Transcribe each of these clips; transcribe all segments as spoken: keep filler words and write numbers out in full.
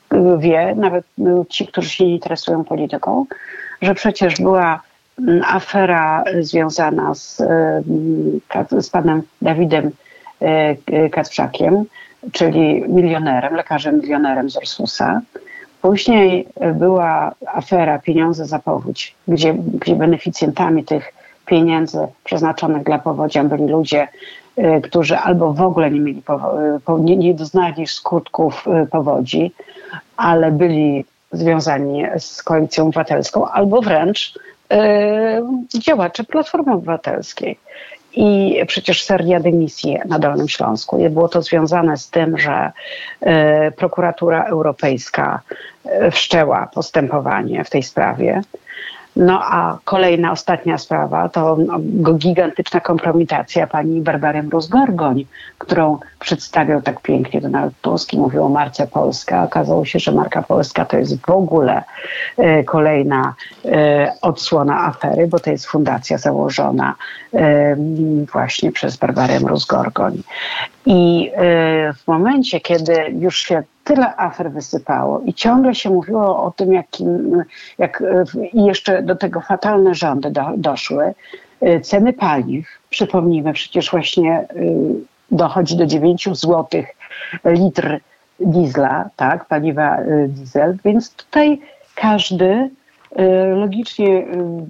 wie, nawet ci, którzy się nie interesują polityką, że przecież była afera związana z, z panem Dawidem Kacprzakiem, czyli milionerem, lekarzem milionerem z Ursusa. Później była afera Pieniądze za powódź, gdzie, gdzie beneficjentami tych pieniędzy przeznaczonych dla powodzian byli ludzie, którzy albo w ogóle nie mieli powo- nie, nie doznali skutków powodzi, ale byli związani z Koalicją Obywatelską, albo wręcz yy, działacze Platformy Obywatelskiej. I przecież seria dymisji na Dolnym Śląsku. I było to związane z tym, że y, prokuratura europejska y, wszczęła postępowanie w tej sprawie. No a kolejna, ostatnia sprawa to no, gigantyczna kompromitacja pani Barbary Mróz-Gorgoń, którą przedstawiał tak pięknie Donald Tusk i mówił o marce Polska. Okazało się, że marka Polska to jest w ogóle e, kolejna e, odsłona afery, bo to jest fundacja założona e, właśnie przez Barbarę Mróz-Gorgoń. I e, w momencie, kiedy już się tyle afer wysypało i ciągle się mówiło o tym, jakim, jak i jeszcze do tego fatalne rządy do, doszły. Ceny paliw, przypomnijmy, przecież właśnie dochodzi do dziewięć złotych litr diesla, tak, paliwa diesel, więc tutaj każdy logicznie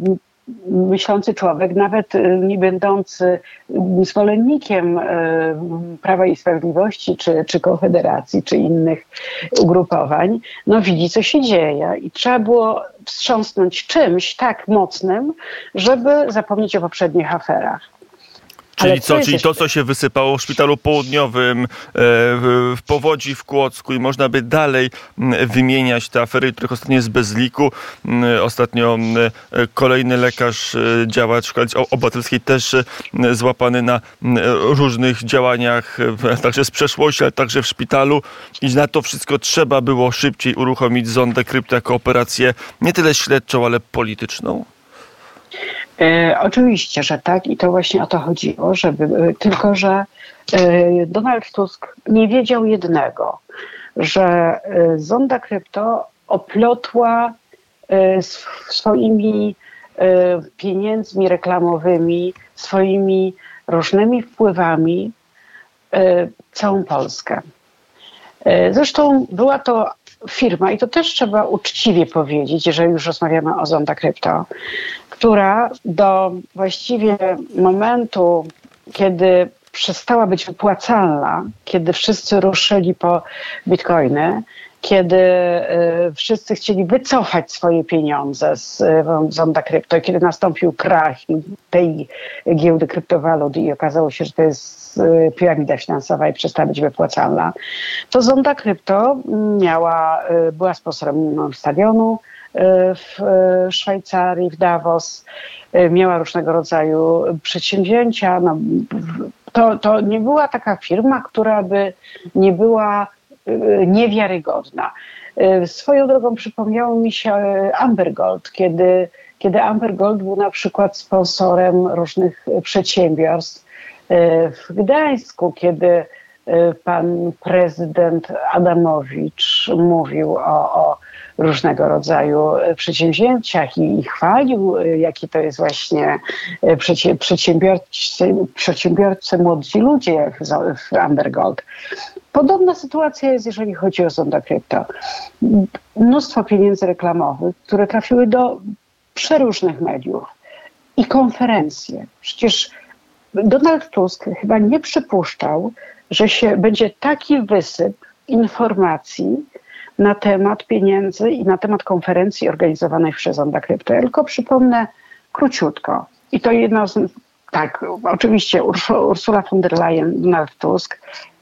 myślący człowiek, nawet nie będący zwolennikiem Prawa i Sprawiedliwości, czy, czy Konfederacji, czy innych ugrupowań, no widzi, co się dzieje i trzeba było wstrząsnąć czymś tak mocnym, żeby zapomnieć o poprzednich aferach. Czyli co? Czyli to, co się wysypało w Szpitalu Południowym, w Powodzi w Kłodzku i można by dalej wymieniać te afery, których ostatnio jest bez liku. Ostatnio kolejny lekarz, działacz Koalicji Obywatelskiej też złapany na różnych działaniach, także z przeszłości, ale także w szpitalu. I na to wszystko trzeba było szybciej uruchomić Zondę Krypto jako operację nie tyle śledczą, ale polityczną. E, oczywiście, że tak i to właśnie o to chodziło, żeby tylko, że e, Donald Tusk nie wiedział jednego, że e, Zonda Krypto oplotła e, swoimi e, pieniędzmi reklamowymi, swoimi różnymi wpływami e, całą Polskę. E, zresztą była to firma, i to też trzeba uczciwie powiedzieć, jeżeli już rozmawiamy o Zonda Krypto, która do właściwie momentu, kiedy przestała być wypłacalna, kiedy wszyscy ruszyli po bitcoiny, kiedy y, wszyscy chcieli wycofać swoje pieniądze z y, Zonda Krypto, kiedy nastąpił krach tej giełdy kryptowalut i okazało się, że to jest y, piramida finansowa i przestała być wypłacalna, to Zonda Krypto miała, y, była sponsorem stadionu y, w y, Szwajcarii, w Davos, y, miała różnego rodzaju przedsięwzięcia. No, to, to nie była taka firma, która by nie była niewiarygodna. Swoją drogą przypomniało mi się Amber Gold, kiedy, kiedy Amber Gold był na przykład sponsorem różnych przedsiębiorstw w Gdańsku, kiedy pan prezydent Adamowicz mówił o, o różnego rodzaju przedsięwzięciach i, i chwalił, jaki to jest właśnie przecie, przedsiębiorcy, przedsiębiorcy młodzi ludzie jak w Amber Gold. Podobna sytuacja jest, jeżeli chodzi o Zonda Krypto. Mnóstwo pieniędzy reklamowych, które trafiły do przeróżnych mediów i konferencje. Przecież Donald Tusk chyba nie przypuszczał, że się będzie taki wysyp informacji na temat pieniędzy i na temat konferencji organizowanej przez Zonda Krypto. Ja tylko przypomnę króciutko. I to jedno z... Tak, oczywiście Ursula von der Leyen, Donald Tusk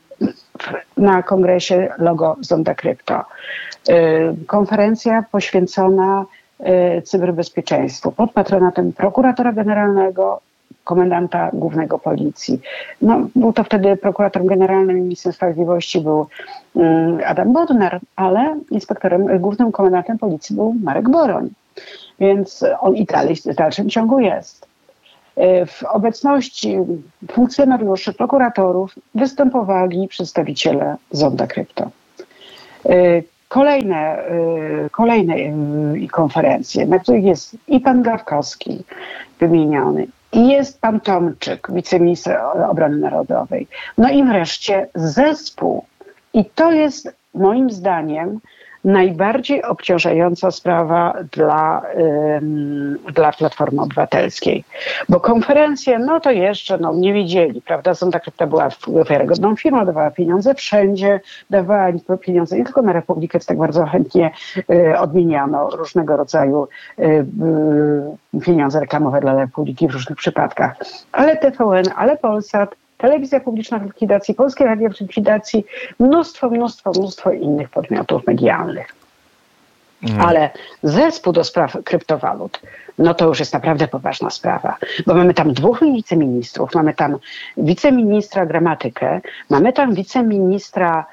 na kongresie logo Zonda Krypto. Konferencja poświęcona cyberbezpieczeństwu pod patronatem prokuratora generalnego, komendanta głównego policji. No, był to wtedy prokuratorem generalnym i ministrem sprawiedliwości był Adam Bodnar, ale inspektorem, głównym komendantem policji był Marek Boroń. Więc on i dalej w dalszym ciągu jest. W obecności funkcjonariuszy, prokuratorów występowali przedstawiciele Zonda Krypto. kolejne, kolejne konferencje, na których jest i pan Gawkowski wymieniony, i jest pan Tomczyk, wiceminister obrony narodowej. No i wreszcie zespół. I to jest moim zdaniem najbardziej obciążająca sprawa dla, ym, dla Platformy Obywatelskiej. Bo konferencje, no to jeszcze no, nie wiedzieli, prawda? Zonda Krypto była wiarygodną firmą, dawała pieniądze wszędzie, dawała pieniądze nie tylko na Republikę, co tak bardzo chętnie y, odmieniano różnego rodzaju y, y, pieniądze reklamowe dla Republiki w różnych przypadkach. Ale T V N, ale Polsat, Telewizja Publiczna w likwidacji, Polskie Radio w likwidacji, mnóstwo, mnóstwo, mnóstwo innych podmiotów medialnych. Mm. Ale zespół do spraw kryptowalut, no to już jest naprawdę poważna sprawa, bo mamy tam dwóch wiceministrów, mamy tam wiceministra Gramatykę, mamy tam wiceministra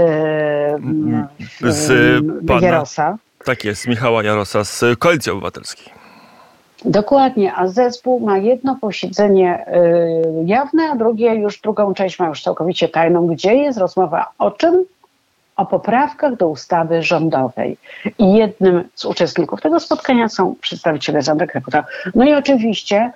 yy, z yy, pana, Jarosa. Tak jest, Michała Jarosa z Koalicji Obywatelskiej. Dokładnie, a zespół ma jedno posiedzenie y, jawne, a drugie już, drugą część ma już całkowicie tajną, gdzie jest rozmowa o czym? O poprawkach do ustawy rządowej. I jednym z uczestników tego spotkania są przedstawiciele Zonda Krypto. No i oczywiście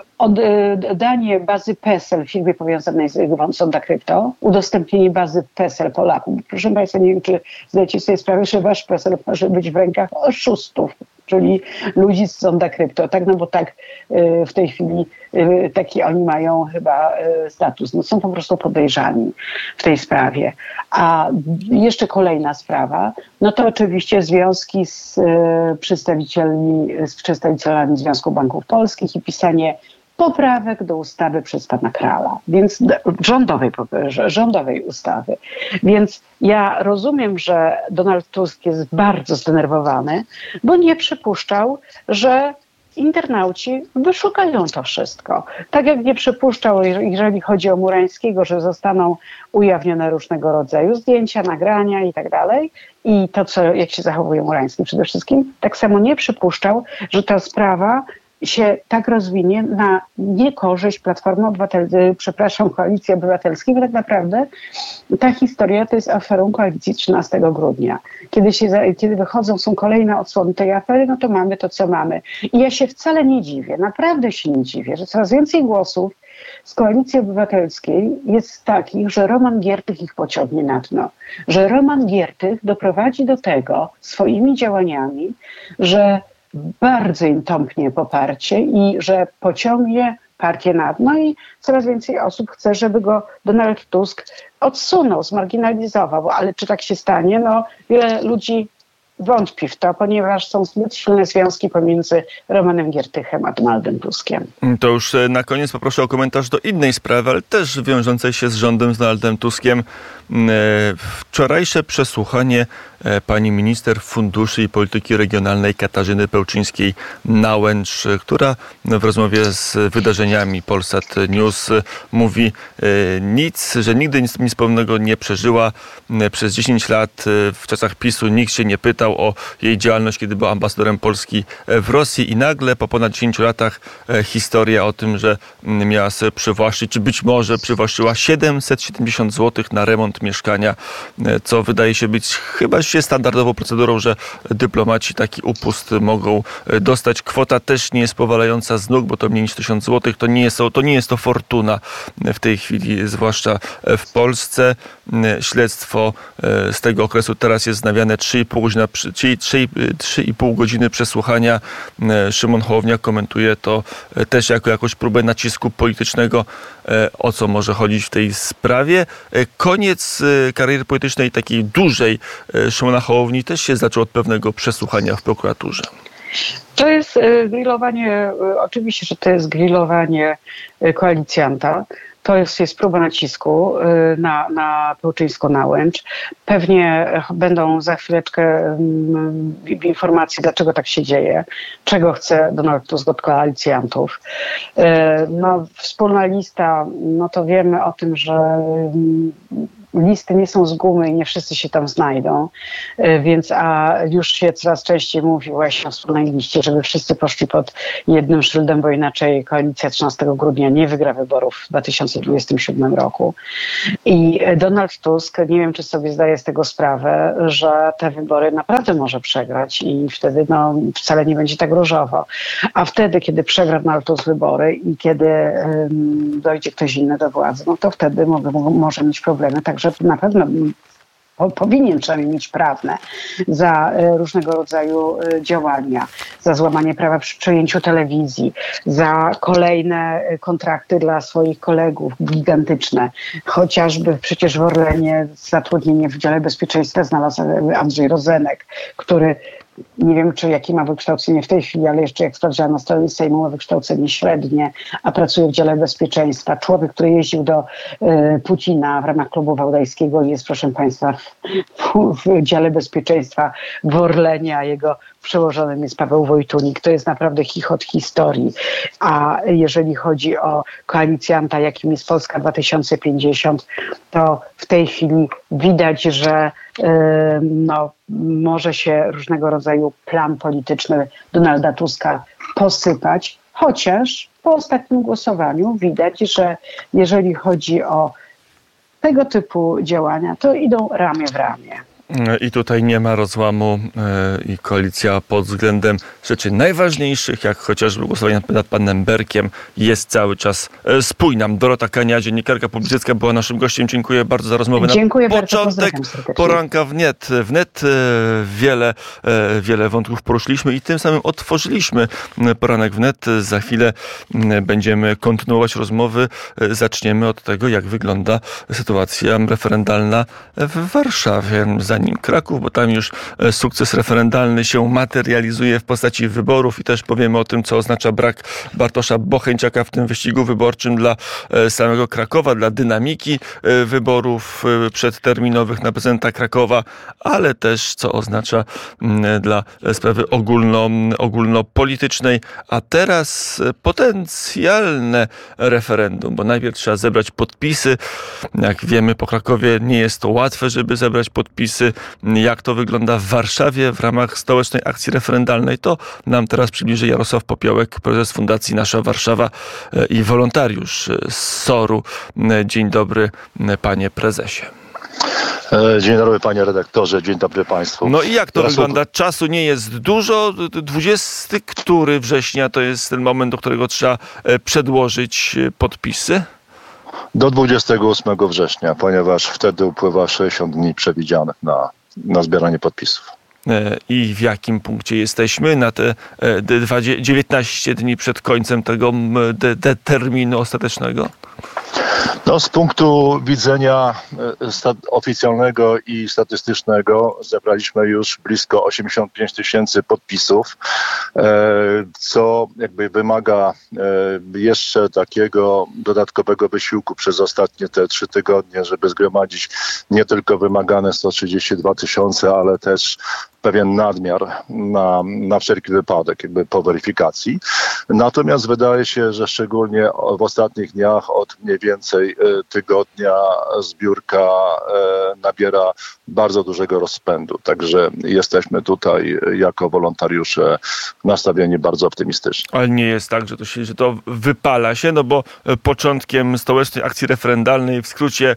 oddanie bazy PESEL firmie powiązanej z Zonda Krypto, udostępnienie bazy PESEL Polakom. Proszę Państwa, nie wiem, czy zdajecie sobie sprawę, że wasz PESEL może być w rękach oszustów, czyli ludzi z Zonda Krypto, tak, no bo tak y, w tej chwili y, taki oni mają chyba y, status, no są po prostu podejrzani w tej sprawie. A jeszcze kolejna sprawa, no to oczywiście związki z y, przedstawicielami, z przedstawicielami Związku Banków Polskich i pisanie poprawek do ustawy przez pana Krala, więc rządowej, rządowej ustawy. Więc ja rozumiem, że Donald Tusk jest bardzo zdenerwowany, bo nie przypuszczał, że internauci wyszukają to wszystko. Tak jak nie przypuszczał, jeżeli chodzi o Murańskiego, że zostaną ujawnione różnego rodzaju zdjęcia, nagrania i tak dalej. I to, co, jak się zachowuje Murański przede wszystkim, tak samo nie przypuszczał, że ta sprawa się tak rozwinie na niekorzyść Platformy Obywatelskiej, przepraszam, Koalicji Obywatelskiej, bo tak naprawdę ta historia to jest aferą koalicji trzynastego grudnia. Kiedy, się, kiedy wychodzą, są kolejne odsłony tej afery, no to mamy to, co mamy. I ja się wcale nie dziwię, naprawdę się nie dziwię, że coraz więcej głosów z Koalicji Obywatelskiej jest takich, że Roman Giertych ich pociągnie na dno. Że Roman Giertych doprowadzi do tego swoimi działaniami, że bardzo im tąpnie poparcie i że pociągnie partię na dno i coraz więcej osób chce, żeby go Donald Tusk odsunął, zmarginalizował. Ale czy tak się stanie? No, wiele ludzi wątpi w to, ponieważ są zbyt silne związki pomiędzy Romanem Giertychem a Donaldem Tuskiem. To już na koniec poproszę o komentarz do innej sprawy, ale też wiążącej się z rządem, z Donaldem Tuskiem. Wczorajsze przesłuchanie pani minister funduszy i polityki regionalnej Katarzyny Pełczyńskiej-Nałęcz, która w rozmowie z wydarzeniami Polsat News mówi nic, że nigdy nic, nic podobnego nie przeżyła. Przez dziesięć lat w czasach PiSu nikt się nie pytał o jej działalność, kiedy była ambasadorem Polski w Rosji i nagle po ponad dziesięciu latach historia o tym, że miała sobie przywłaszczyć, czy być może przywłaszczyła siedemset siedemdziesiąt złotych na remont mieszkania, co wydaje się być chyba się standardową procedurą, że dyplomaci taki upust mogą dostać. Kwota też nie jest powalająca z nóg, bo to mniej niż tysiąc złotych. To nie jest to, to nie jest to fortuna w tej chwili, zwłaszcza w Polsce. Śledztwo z tego okresu teraz jest wznawiane trzy i pół godziny, czyli trzy i pół godziny przesłuchania. Szymon Hołownia komentuje to też jako jakąś próbę nacisku politycznego, o co może chodzić w tej sprawie. Koniec kariery politycznej takiej dużej Szymona Hołowni też się zaczął od pewnego przesłuchania w prokuraturze. To jest grillowanie, oczywiście, że to jest grillowanie koalicjanta. To jest, jest próba nacisku na, na Pełczyńską-Nałęcz. Pewnie będą za chwileczkę um, informacje, dlaczego tak się dzieje, czego chce Donald Tusk od koalicjantów. No, wspólna lista, no to wiemy o tym, że um, listy nie są z gumy i nie wszyscy się tam znajdą, więc a już się coraz częściej mówi właśnie o wspólnej liście, żeby wszyscy poszli pod jednym szyldem, bo inaczej koalicja trzynastego grudnia nie wygra wyborów w dwa tysiące dwudziestym siódmym roku. I Donald Tusk, nie wiem, czy sobie zdaje z tego sprawę, że te wybory naprawdę może przegrać i wtedy no, wcale nie będzie tak różowo. A wtedy, kiedy przegra Donald Tusk wybory i kiedy um, dojdzie ktoś inny do władzy, no to wtedy mogę, może mieć problemy. Także na pewno powinien przynajmniej mieć prawne za różnego rodzaju działania, za złamanie prawa przy przejęciu telewizji, za kolejne kontrakty dla swoich kolegów gigantyczne. Chociażby przecież w Orlenie zatrudnienie w dziale bezpieczeństwa znalazł Andrzej Rozenek, który nie wiem, czy jakie ma wykształcenie w tej chwili, ale jeszcze jak sprawdziłam na stronie Sejmu, ma wykształcenie średnie, a pracuje w dziale bezpieczeństwa. Człowiek, który jeździł do y, Putina w ramach klubu wałdajskiego jest, proszę państwa, w, w dziale bezpieczeństwa w Orlenie, a jego przełożonym jest Paweł Wojtunik. To jest naprawdę chichot historii. A jeżeli chodzi o koalicjanta, jakim jest Polska dwa tysiące pięćdziesiąt, to w tej chwili widać, że yy, no, może się różnego rodzaju plan polityczny Donalda Tuska posypać, chociaż po ostatnim głosowaniu widać, że jeżeli chodzi o tego typu działania, to idą ramię w ramię. I tutaj nie ma rozłamu i koalicja pod względem rzeczy najważniejszych, jak chociażby głosowanie nad panem Berkiem, jest cały czas spójna. Dorota Kania, dziennikarka publicystka, była naszym gościem. Dziękuję bardzo za rozmowę. Dziękuję na początek bardzo, poranka wnet. Wnet wiele, wiele wątków poruszyliśmy i tym samym otworzyliśmy poranek wnet. Za chwilę będziemy kontynuować rozmowy. Zaczniemy od tego, jak wygląda sytuacja referendalna w Warszawie. Zanim Kraków, bo tam już sukces referendalny się materializuje w postaci wyborów i też powiemy o tym, co oznacza brak Bartosza Bocheńczaka w tym wyścigu wyborczym dla samego Krakowa, dla dynamiki wyborów przedterminowych na prezydenta Krakowa, ale też co oznacza dla sprawy ogólno, ogólnopolitycznej. A teraz potencjalne referendum, bo najpierw trzeba zebrać podpisy. Jak wiemy, po Krakowie nie jest to łatwe, żeby zebrać podpisy. Jak to wygląda w Warszawie w ramach stołecznej akcji referendalnej, to nam teraz przybliży Jarosław Popiołek, prezes Fundacji Nasza Warszawa i wolontariusz z soru. Dzień dobry, panie prezesie. Dzień dobry, panie redaktorze, dzień dobry państwu. No i jak to Jarosław... wygląda? Czasu nie jest dużo. dwudziestego którego września to jest ten moment, do którego trzeba przedłożyć podpisy? Do dwudziestego ósmego września, ponieważ wtedy upływa sześćdziesiąt dni przewidzianych na, na zbieranie podpisów. I w jakim punkcie jesteśmy na te dziewiętnaście dni przed końcem tego de, de terminu ostatecznego? No, z punktu widzenia oficjalnego i statystycznego zebraliśmy już blisko osiemdziesiąt pięć tysięcy podpisów, co jakby wymaga jeszcze takiego dodatkowego wysiłku przez ostatnie te trzy tygodnie, żeby zgromadzić nie tylko wymagane sto trzydzieści dwa tysiące, ale też pewien nadmiar na, na wszelki wypadek, jakby po weryfikacji. Natomiast wydaje się, że szczególnie w ostatnich dniach od mniej więcej tygodnia zbiórka nabiera bardzo dużego rozpędu. Także jesteśmy tutaj jako wolontariusze nastawieni bardzo optymistycznie. Ale nie jest tak, że to, się, że to wypala się, no bo początkiem stołecznej akcji referendalnej, w skrócie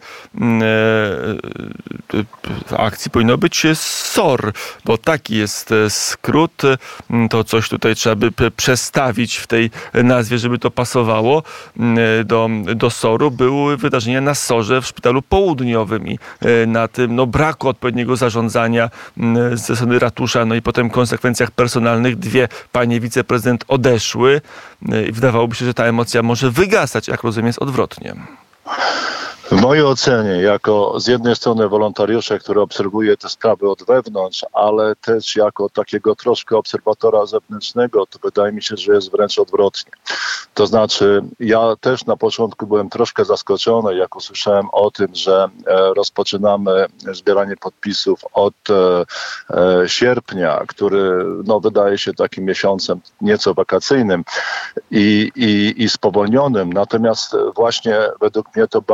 e, akcji powinno być S O R, bo taki jest skrót. To coś tutaj trzeba by przestawić w tej nazwie, żeby to pasowało do, do S O R-u. Były wydarzenia na S O R-ze w Szpitalu Południowym i na tym no, braku odpowiedniego zarządzania ze strony ratusza, no i potem konsekwencjach personalnych dwie panie wiceprezydent odeszły. I wydawałoby się, że ta emocja może wygasać, jak rozumiem, jest odwrotnie. W mojej ocenie, jako z jednej strony wolontariusze, który obserwuje te sprawy od wewnątrz, ale też jako takiego troszkę obserwatora zewnętrznego, to wydaje mi się, że jest wręcz odwrotnie. To znaczy, ja też na początku byłem troszkę zaskoczony, jak usłyszałem o tym, że rozpoczynamy zbieranie podpisów od sierpnia, który no, wydaje się takim miesiącem nieco wakacyjnym i, i, i spowolnionym. Natomiast właśnie według mnie to bardzo dobrze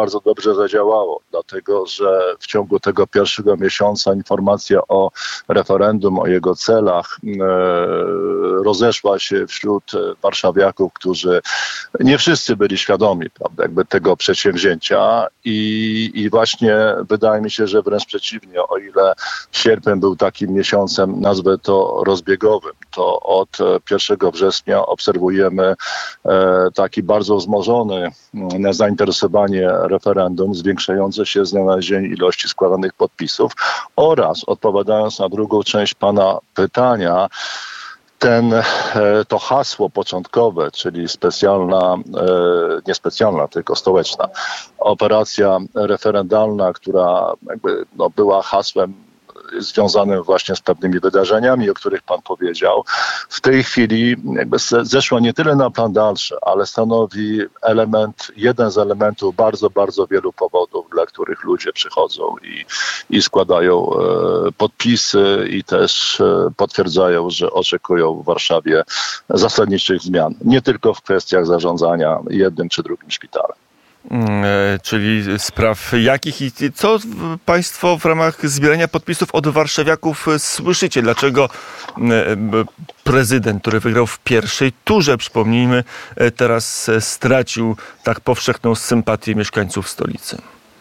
dobrze zadziałało, dlatego że w ciągu tego pierwszego miesiąca informacja o referendum, o jego celach e, rozeszła się wśród warszawiaków, którzy nie wszyscy byli świadomi, prawda, jakby tego przedsięwzięcia i, i właśnie wydaje mi się, że wręcz przeciwnie, o ile sierpień był takim miesiącem, nazwę to rozbiegowym, to od pierwszego września obserwujemy e, taki bardzo wzmożony na zainteresowanie referendum, zwiększające się z dnia na dzień ilości składanych podpisów oraz, odpowiadając na drugą część pana pytania, ten, to hasło początkowe, czyli specjalna, nie specjalna, tylko stołeczna operacja referendalna, która jakby no, była hasłem związanym właśnie z pewnymi wydarzeniami, o których pan powiedział, w tej chwili jakby zeszła nie tyle na plan dalszy, ale stanowi element, jeden z elementów bardzo, bardzo wielu powodów, dla których ludzie przychodzą i, i składają e, podpisy i też e, potwierdzają, że oczekują w Warszawie zasadniczych zmian. Nie tylko w kwestiach zarządzania jednym czy drugim szpitalem. Czyli spraw jakich i co państwo w ramach zbierania podpisów od warszawiaków słyszycie? Dlaczego prezydent, który wygrał w pierwszej turze, przypomnijmy, teraz stracił tak powszechną sympatię mieszkańców stolicy?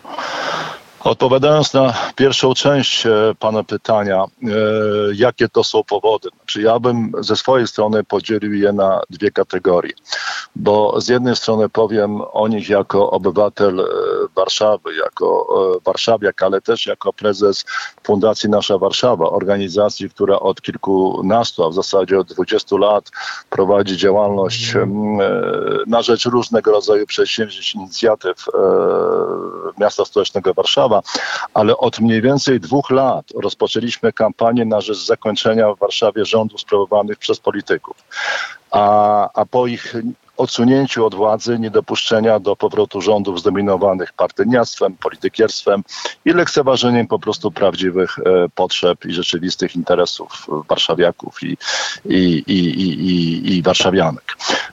Odpowiadając na pierwszą część pana pytania, jakie to są powody? Znaczy ja bym ze swojej strony podzielił je na dwie kategorie, bo z jednej strony powiem o nich jako obywatel Warszawy, jako warszawiak, ale też jako prezes Fundacji Nasza Warszawa, organizacji, która od kilkunastu, a w zasadzie od dwudziestu lat prowadzi działalność na rzecz różnego rodzaju przedsięwzięć, inicjatyw miasta stołecznego Warszawa, ale od mniej więcej dwóch lat rozpoczęliśmy kampanię na rzecz zakończenia w Warszawie rządów sprawowanych przez polityków. A, a po ich odsunięciu od władzy, niedopuszczenia do powrotu rządów zdominowanych partyjniactwem, politykierstwem i lekceważeniem po prostu prawdziwych e, potrzeb i rzeczywistych interesów warszawiaków i, i, i, i, i, i warszawianek.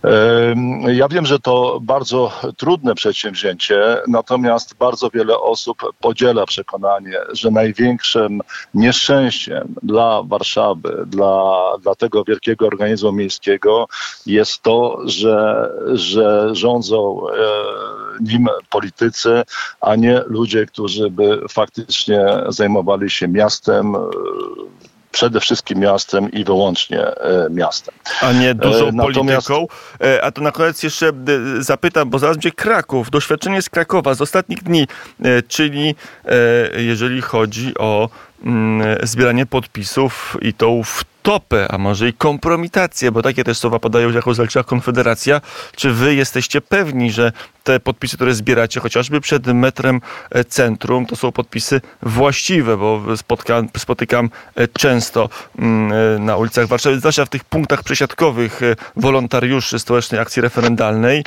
E, ja wiem, że to bardzo trudne przedsięwzięcie, natomiast bardzo wiele osób podziela przekonanie, że największym nieszczęściem dla Warszawy, dla, dla tego wielkiego organizmu miejskiego jest to, że że rządzą e, nim politycy, a nie ludzie, którzy by faktycznie zajmowali się miastem, e, przede wszystkim miastem i wyłącznie e, miastem. A nie dużą e, natomiast... polityką. E, a to na koniec jeszcze e, zapytam, bo zaraz będzie Kraków. Doświadczenie z Krakowa z ostatnich dni, e, czyli e, jeżeli chodzi o mm, zbieranie podpisów i tą wtopę, a może i kompromitację, bo takie też słowa podają jako zalczyła Konfederacja. Czy wy jesteście pewni, że te podpisy, które zbieracie chociażby przed metrem centrum, to są podpisy właściwe, bo spotkam, spotykam często na ulicach Warszawy, zwłaszcza w tych punktach przesiadkowych wolontariuszy Stołecznej Akcji Referendalnej,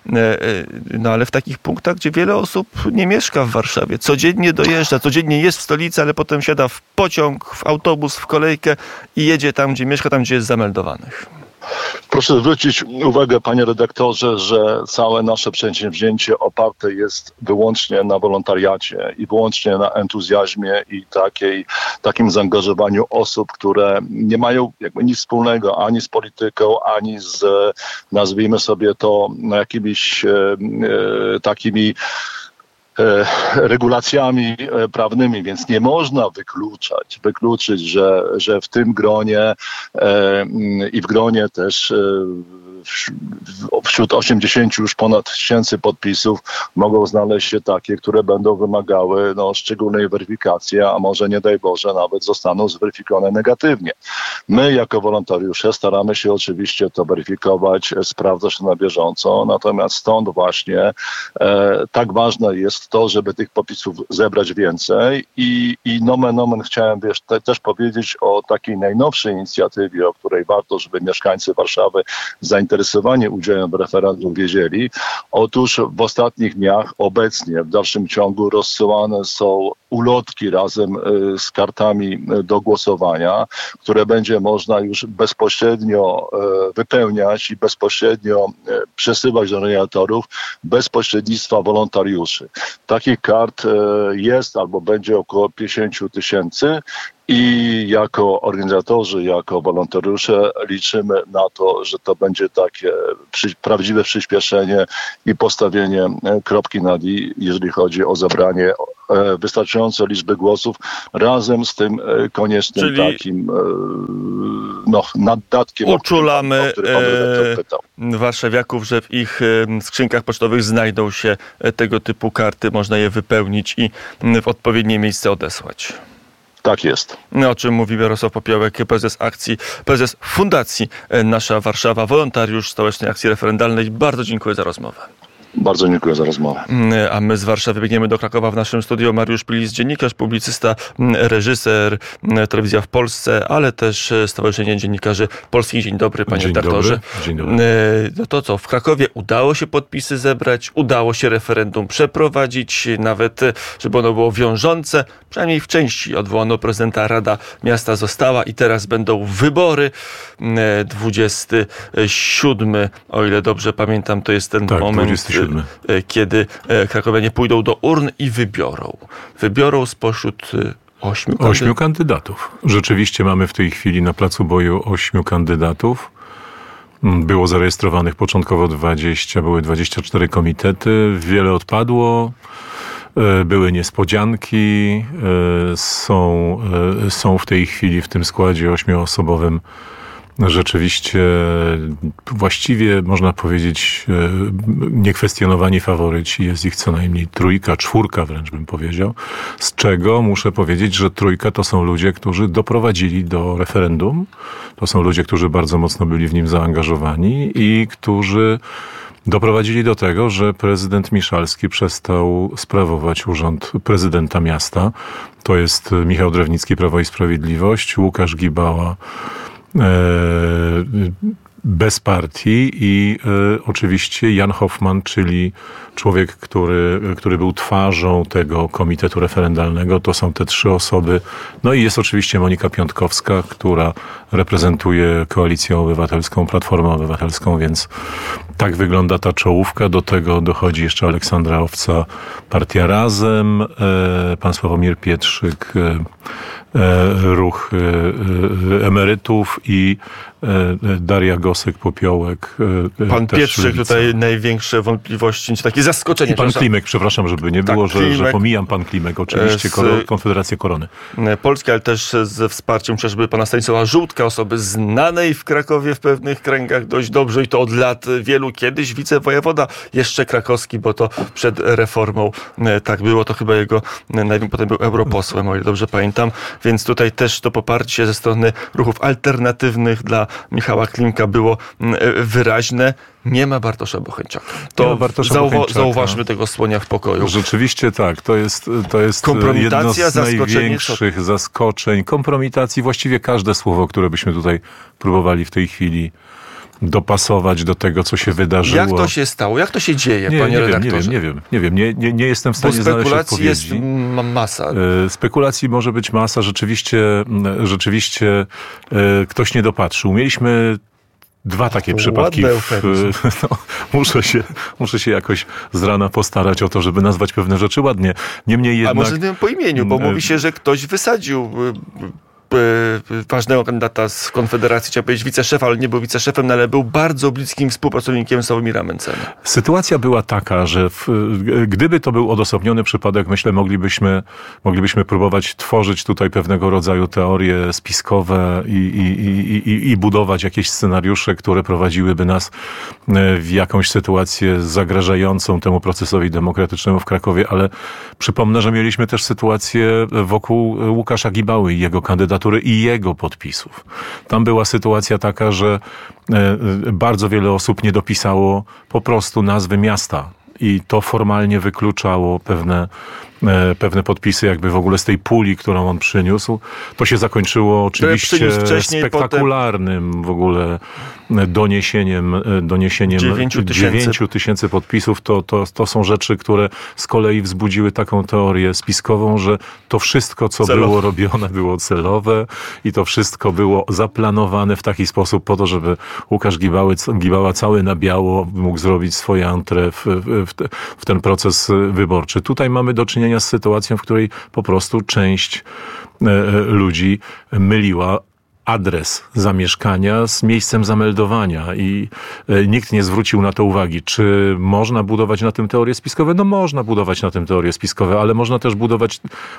no ale w takich punktach, gdzie wiele osób nie mieszka w Warszawie, codziennie dojeżdża, codziennie jest w stolicy, ale potem siada w pociąg, w autobus, w kolejkę i jedzie tam, gdzie mieszka, tam, gdzie jest zameldowanych. Proszę zwrócić uwagę, panie redaktorze, że całe nasze przedsięwzięcie oparte jest wyłącznie na wolontariacie i wyłącznie na entuzjazmie i takiej, takim zaangażowaniu osób, które nie mają jakby nic wspólnego ani z polityką, ani z, nazwijmy sobie to, jakimiś e, e, takimi regulacjami prawnymi, więc nie można wykluczać, wykluczyć, że, że w tym gronie e, i w gronie też e, wśród osiemdziesięciu już ponad tysięcy podpisów mogą znaleźć się takie, które będą wymagały no, szczególnej weryfikacji, a może nie daj Boże nawet zostaną zweryfikowane negatywnie. My jako wolontariusze staramy się oczywiście to weryfikować, sprawdzać to na bieżąco, natomiast stąd właśnie e, tak ważne jest to, żeby tych podpisów zebrać więcej i, i nomen omen chciałem wiesz, te, też powiedzieć o takiej najnowszej inicjatywie, o której warto, żeby mieszkańcy Warszawy zainteresowani udziałem w referendum wiedzieli. Otóż w ostatnich dniach obecnie w dalszym ciągu rozsyłane są ulotki razem z kartami do głosowania, które będzie będzie można już bezpośrednio wypełniać i bezpośrednio przesyłać do nominatorów bez pośrednictwa wolontariuszy. Takich kart jest albo będzie około pięćdziesiąt tysięcy. I jako organizatorzy, jako wolontariusze liczymy na to, że to będzie takie przy, prawdziwe przyspieszenie i postawienie kropki nad i, jeżeli chodzi o zebranie e, wystarczającej liczby głosów razem z tym e, koniecznym Czyli takim e, no, naddatkiem, uczulamy o którym pan redaktor pytał. Warszawiaków, że w ich skrzynkach pocztowych znajdą się tego typu karty, można je wypełnić i w odpowiednie miejsce odesłać. Tak jest. O czym mówi Jarosław Popiołek, prezes akcji, prezes Fundacji Nasza Warszawa, wolontariusz Stołecznej Akcji Referendalnej. Bardzo dziękuję za rozmowę. Bardzo dziękuję za rozmowę. A my z Warszawy biegniemy do Krakowa. W naszym studiu Mariusz Pilis, dziennikarz, publicysta, reżyser, Telewizja w Polsce, ale też Stowarzyszenie Dziennikarzy Polskich. Dzień dobry, panie redaktorze. Dzień dobry. No to co, w Krakowie udało się podpisy zebrać, udało się referendum przeprowadzić, nawet żeby ono było wiążące, przynajmniej w części odwołano prezydenta, Rada Miasta została i teraz będą wybory. dwudziestego siódmego, o ile dobrze pamiętam, to jest ten tak, moment, dwudziestego siódmego. kiedy krakowianie pójdą do urn i wybiorą. Wybiorą spośród ośmiu, kandy- ośmiu kandydatów. Rzeczywiście mamy w tej chwili na placu boju ośmiu kandydatów. Było zarejestrowanych początkowo dwadzieścia, były dwadzieścia cztery komitety. Wiele odpadło. Były niespodzianki. Są, są w tej chwili w tym składzie ośmioosobowym rzeczywiście właściwie można powiedzieć niekwestionowani faworyci. Jest ich co najmniej trójka, czwórka wręcz bym powiedział. Z czego muszę powiedzieć, że trójka to są ludzie, którzy doprowadzili do referendum. To są ludzie, którzy bardzo mocno byli w nim zaangażowani i którzy doprowadzili do tego, że prezydent Miszalski przestał sprawować urząd prezydenta miasta. To jest Michał Drewnicki, Prawo i Sprawiedliwość, Łukasz Gibała, bez partii i e, oczywiście Jan Hoffman, czyli człowiek, który, który był twarzą tego komitetu referendalnego. To są te trzy osoby. No i jest oczywiście Monika Piątkowska, która reprezentuje Koalicję Obywatelską, Platformę Obywatelską, więc tak wygląda ta czołówka. Do tego dochodzi jeszcze Aleksandra Owca, Partia Razem, e, pan Sławomir Pietrzyk, e, Ruch Emerytów i Daria Gosek-Popiołek. Pan Pietrzyk, tutaj największe wątpliwości, takie zaskoczenie. I pan Klimek, przepraszam, żeby nie było, tak, że, że pomijam pan Klimek, oczywiście, z Konfederacja Korony Polskiej, ale też ze wsparciem chociażby pana Stanisława Żółtka, osoby znanej w Krakowie w pewnych kręgach dość dobrze i to od lat wielu. Kiedyś wicewojewoda, jeszcze krakowski, bo to przed reformą tak było, to chyba jego, potem był europosłem, o ile dobrze pamiętam. Więc tutaj też to poparcie ze strony ruchów alternatywnych dla Michała Klimka było wyraźne. Nie ma Bartosza Bocheńczaka. To Bartosza zauwa- Bocheńczaka. Zauważmy tego słonia w pokoju. Rzeczywiście tak. To jest, to jest jedno z największych zaskoczeń, kompromitacji. Właściwie każde słowo, które byśmy tutaj próbowali w tej chwili dopasować do tego, co się wydarzyło. Jak to się stało? Jak to się dzieje, nie, panie nie redaktorze? Wiem, nie wiem, nie wiem. Nie, nie, nie jestem w stanie znaleźć odpowiedzi. Jest masa. Spekulacji może być masa. Rzeczywiście, rzeczywiście ktoś nie dopatrzył. Mieliśmy dwa takie to przypadki. W, no, muszę, się, muszę się jakoś z rana postarać o to, żeby nazwać pewne rzeczy ładnie. Niemniej jednak... A może nie po imieniu, bo mówi się, że ktoś wysadził ważnego kandydata z Konfederacji, chciał powiedzieć wiceszefa, ale nie był wiceszefem, no ale był bardzo bliskim współpracownikiem Sławomira Mencena. Sytuacja była taka, że w, gdyby to był odosobniony przypadek, myślę, moglibyśmy, moglibyśmy próbować tworzyć tutaj pewnego rodzaju teorie spiskowe i, i, i, i, i budować jakieś scenariusze, które prowadziłyby nas w jakąś sytuację zagrażającą temu procesowi demokratycznemu w Krakowie, ale przypomnę, że mieliśmy też sytuację wokół Łukasza Gibały i jego kandydatury i jego podpisów. Tam była sytuacja taka, że bardzo wiele osób nie dopisało po prostu nazwy miasta i to formalnie wykluczało pewne, pewne podpisy jakby w ogóle z tej puli, którą on przyniósł. To się zakończyło oczywiście spektakularnym w ogóle doniesieniem, doniesieniem dziewięciu tysięcy podpisów, to, to, to są rzeczy, które z kolei wzbudziły taką teorię spiskową, że to wszystko, co celowe. było robione, było celowe i to wszystko było zaplanowane w taki sposób po to, żeby Łukasz Gibały, Gibała cały na biało mógł zrobić swoje entrée w, w, w ten proces wyborczy. Tutaj mamy do czynienia z sytuacją, w której po prostu część ludzi myliła adres zamieszkania z miejscem zameldowania i nikt nie zwrócił na to uwagi. Czy można budować na tym teorie spiskowe? No można budować na tym teorie spiskowe, ale można też budować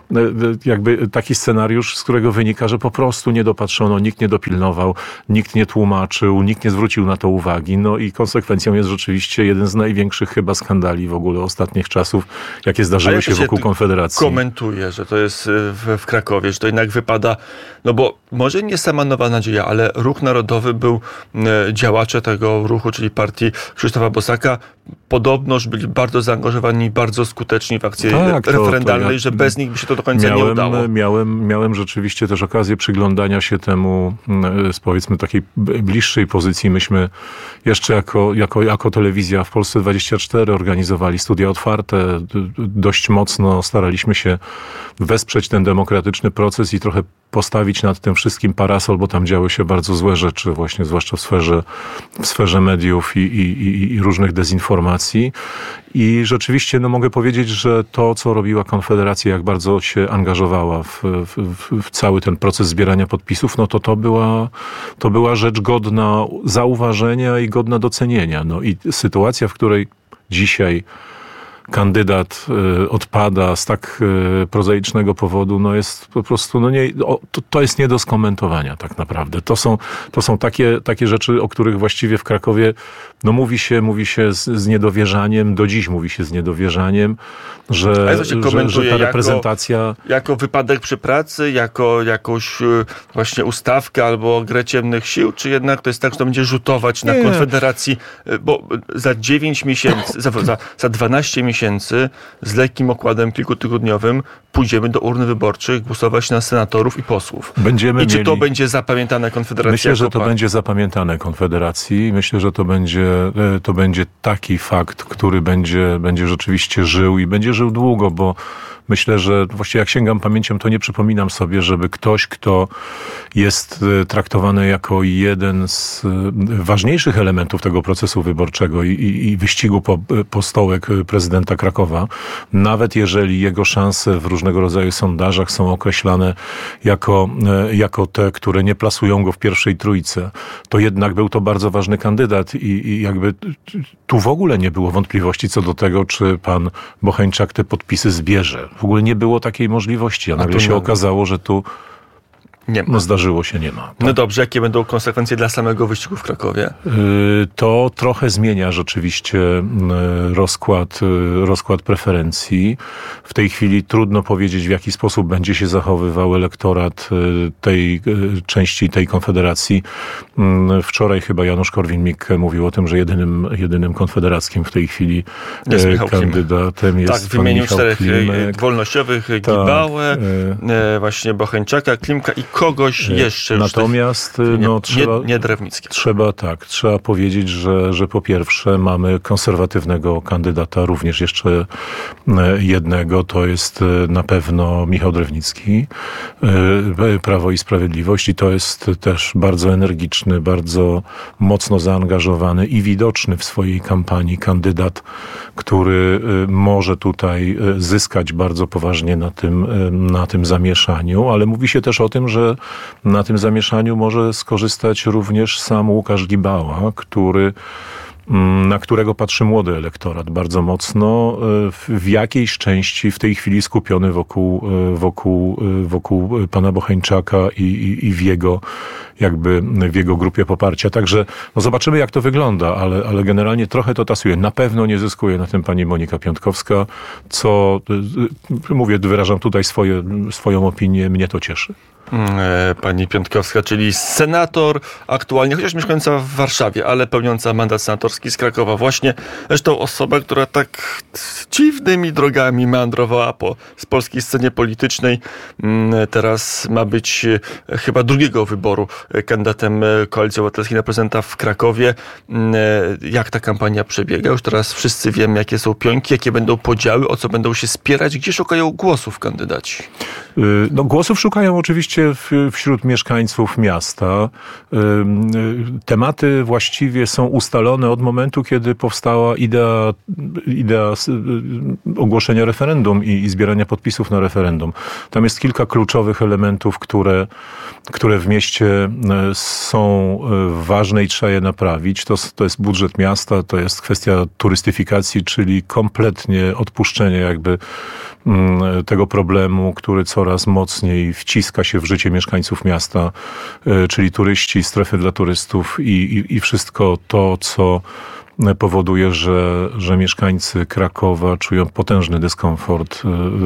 jakby taki scenariusz, z którego wynika, że po prostu nie dopatrzono, nikt nie dopilnował, nikt nie tłumaczył, nikt nie zwrócił na to uwagi. No i konsekwencją jest rzeczywiście jeden z największych chyba skandali w ogóle ostatnich czasów, jakie zdarzyły się wokół Konfederacji. Komentuje, że to jest w, w Krakowie, że to jednak wypada, no bo może nie sama Nowa Nadzieja, ale Ruch Narodowy był, działacze tego ruchu, czyli partii Krzysztofa Bosaka, podobnoż byli bardzo zaangażowani, bardzo skuteczni w akcji tak, referendalnej, to, to ja że bez nich by się to do końca miałem, nie udało. Miałem, miałem rzeczywiście też okazję przyglądania się temu z powiedzmy takiej bliższej pozycji. Myśmy jeszcze jako, jako, jako telewizja w Polsce dwadzieścia cztery organizowali studia otwarte. Dość mocno staraliśmy się wesprzeć ten demokratyczny proces i trochę postawić nad tym wszystkim parasol, bo tam działy się bardzo złe rzeczy, właśnie zwłaszcza w sferze, w sferze mediów i, i, i różnych dezinformacji. I rzeczywiście no, mogę powiedzieć, że to, co robiła Konfederacja, jak bardzo się angażowała w, w, w cały ten proces zbierania podpisów, no to to była, to była rzecz godna zauważenia i godna docenienia. No i sytuacja, w której dzisiaj kandydat y, odpada z tak y, prozaicznego powodu, no jest po prostu, no nie, o, to, to jest nie do skomentowania tak naprawdę. To są, to są takie, takie rzeczy, o których właściwie w Krakowie, no mówi się, mówi się z, z niedowierzaniem, do dziś mówi się z niedowierzaniem, że, że, że ta reprezentacja... Jako, jako wypadek przy pracy, jako jakąś właśnie ustawkę albo grę ciemnych sił, czy jednak to jest tak, że to będzie rzutować na nie. Konfederacji, bo za dziewięć miesięcy, za, za, za dwanaście miesięcy miesięcy z lekkim okładem kilkutygodniowym pójdziemy do urn wyborczych głosować na senatorów i posłów. Będziemy I czy mieli... to będzie zapamiętane Konfederacji? Myślę, że to par... będzie zapamiętane Konfederacji. Myślę, że to będzie, to będzie taki fakt, który będzie, będzie rzeczywiście żył i będzie żył długo, bo myślę, że właściwie jak sięgam pamięcią, to nie przypominam sobie, żeby ktoś, kto jest traktowany jako jeden z ważniejszych elementów tego procesu wyborczego i, i, i wyścigu po, po stołek prezydenta Krakowa, nawet jeżeli jego szanse w różnego rodzaju sondażach są określane jako, jako te, które nie plasują go w pierwszej trójce, to jednak był to bardzo ważny kandydat i, i jakby tu w ogóle nie było wątpliwości co do tego, czy pan Bocheńczak te podpisy zbierze. W ogóle nie było takiej możliwości, a nagle a się nie. okazało, że tu nie ma. No zdarzyło się, nie ma. Tak. No dobrze, jakie będą konsekwencje dla samego wyścigu w Krakowie? To trochę zmienia rzeczywiście rozkład, rozkład preferencji. W tej chwili trudno powiedzieć, w jaki sposób będzie się zachowywał elektorat tej części tej Konfederacji. Wczoraj chyba Janusz Korwin-Mikke mówił o tym, że jedynym, jedynym konfederackim w tej chwili jest kandydatem jest tak, w wymieniu czterech Klimek. wolnościowych, tak, Gibałę, e... właśnie Bocheńczaka, Klimka i kogoś jeszcze. Natomiast nie, no, trzeba, nie, nie Drewnicki. Trzeba tak, trzeba powiedzieć, że, że po pierwsze mamy konserwatywnego kandydata, również jeszcze jednego, to jest na pewno Michał Drewnicki, Prawo i Sprawiedliwość i to jest też bardzo energiczny, bardzo mocno zaangażowany i widoczny w swojej kampanii kandydat, który może tutaj zyskać bardzo poważnie na tym, na tym zamieszaniu, ale mówi się też o tym, że na tym zamieszaniu może skorzystać również sam Łukasz Gibała, który, na którego patrzy młody elektorat bardzo mocno, w jakiejś części w tej chwili skupiony wokół, wokół, wokół pana Bocheńczaka i, i, i w jego jakby w jego grupie poparcia. Także no zobaczymy, jak to wygląda, ale, ale generalnie trochę to tasuje. Na pewno nie zyskuje na tym pani Monika Piątkowska, co mówię, wyrażam tutaj swoje, swoją opinię, mnie to cieszy. Pani Piontkowska, czyli senator aktualnie, chociaż mieszkająca w Warszawie, ale pełniąca mandat senatorski z Krakowa. Właśnie zresztą osoba, która tak dziwnymi drogami meandrowała po z polskiej scenie politycznej. Teraz ma być chyba drugiego wyboru kandydatem Koalicji Obywatelskiej na prezydenta w Krakowie. Jak ta kampania przebiega? Już teraz wszyscy wiemy, jakie są pionki, jakie będą podziały, o co będą się spierać, gdzie szukają głosów kandydaci. No, głosów szukają oczywiście w, wśród mieszkańców miasta. Tematy właściwie są ustalone od momentu, kiedy powstała idea, idea ogłoszenia referendum i, i zbierania podpisów na referendum. Tam jest kilka kluczowych elementów, które, które w mieście są ważne i trzeba je naprawić. To, to jest budżet miasta, to jest kwestia turystyfikacji, czyli kompletnie odpuszczenie jakby tego problemu, który coraz mocniej wciska się w życie mieszkańców miasta, czyli turyści, strefy dla turystów i, i, i wszystko to, co powoduje, że, że mieszkańcy Krakowa czują potężny dyskomfort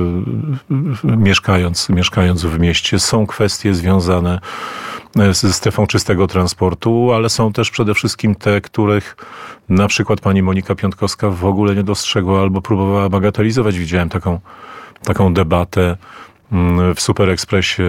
mieszkając, mieszkając w mieście. Są kwestie związane ze strefą czystego transportu, ale są też przede wszystkim te, których na przykład pani Monika Piontkowska w ogóle nie dostrzegła albo próbowała bagatelizować. Widziałem taką, taką debatę w Super Expressie,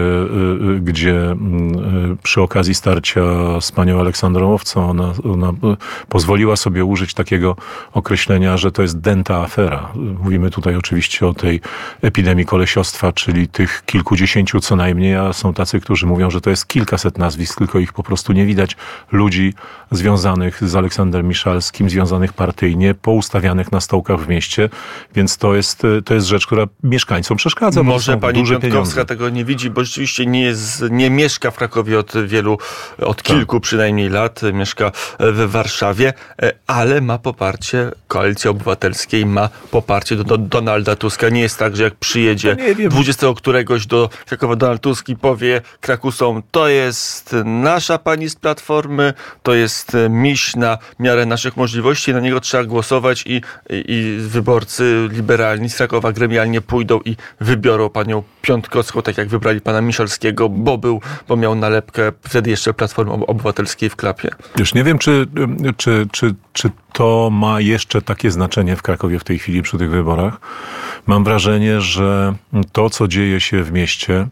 gdzie przy okazji starcia z panią Aleksandrą Owcą ona, ona pozwoliła sobie użyć takiego określenia, że to jest dęta afera. Mówimy tutaj oczywiście o tej epidemii kolesiostwa, czyli tych kilkudziesięciu co najmniej, a są tacy, którzy mówią, że to jest kilkaset nazwisk, tylko ich po prostu nie widać. Ludzi związanych z Aleksandrem Miszalskim, związanych partyjnie, poustawianych na stołkach w mieście, więc to jest, to jest rzecz, która mieszkańcom przeszkadza. Może pani Piontkowska tego nie widzi, bo rzeczywiście nie, jest, nie mieszka w Krakowie od wielu, od kilku tak. przynajmniej lat, mieszka w Warszawie, ale ma poparcie Koalicji Obywatelskiej, ma poparcie do, do Donalda Tuska. Nie jest tak, że jak przyjedzie dwudziestego któregoś do Krakowa Donald Tusk i powie Krakusom, to jest nasza pani z Platformy, to jest miś na miarę naszych możliwości, na niego trzeba głosować i, i, i wyborcy liberalni z Krakowa gremialnie pójdą i wybiorą panią Piontkowską, tak jak wybrali pana Miszalskiego, bo był, bo miał nalepkę wtedy jeszcze Platformy Obywatelskiej w klapie. Już nie wiem, czy, czy, czy, czy to ma jeszcze takie znaczenie w Krakowie w tej chwili przy tych wyborach. Mam wrażenie, że to, co dzieje się w mieście,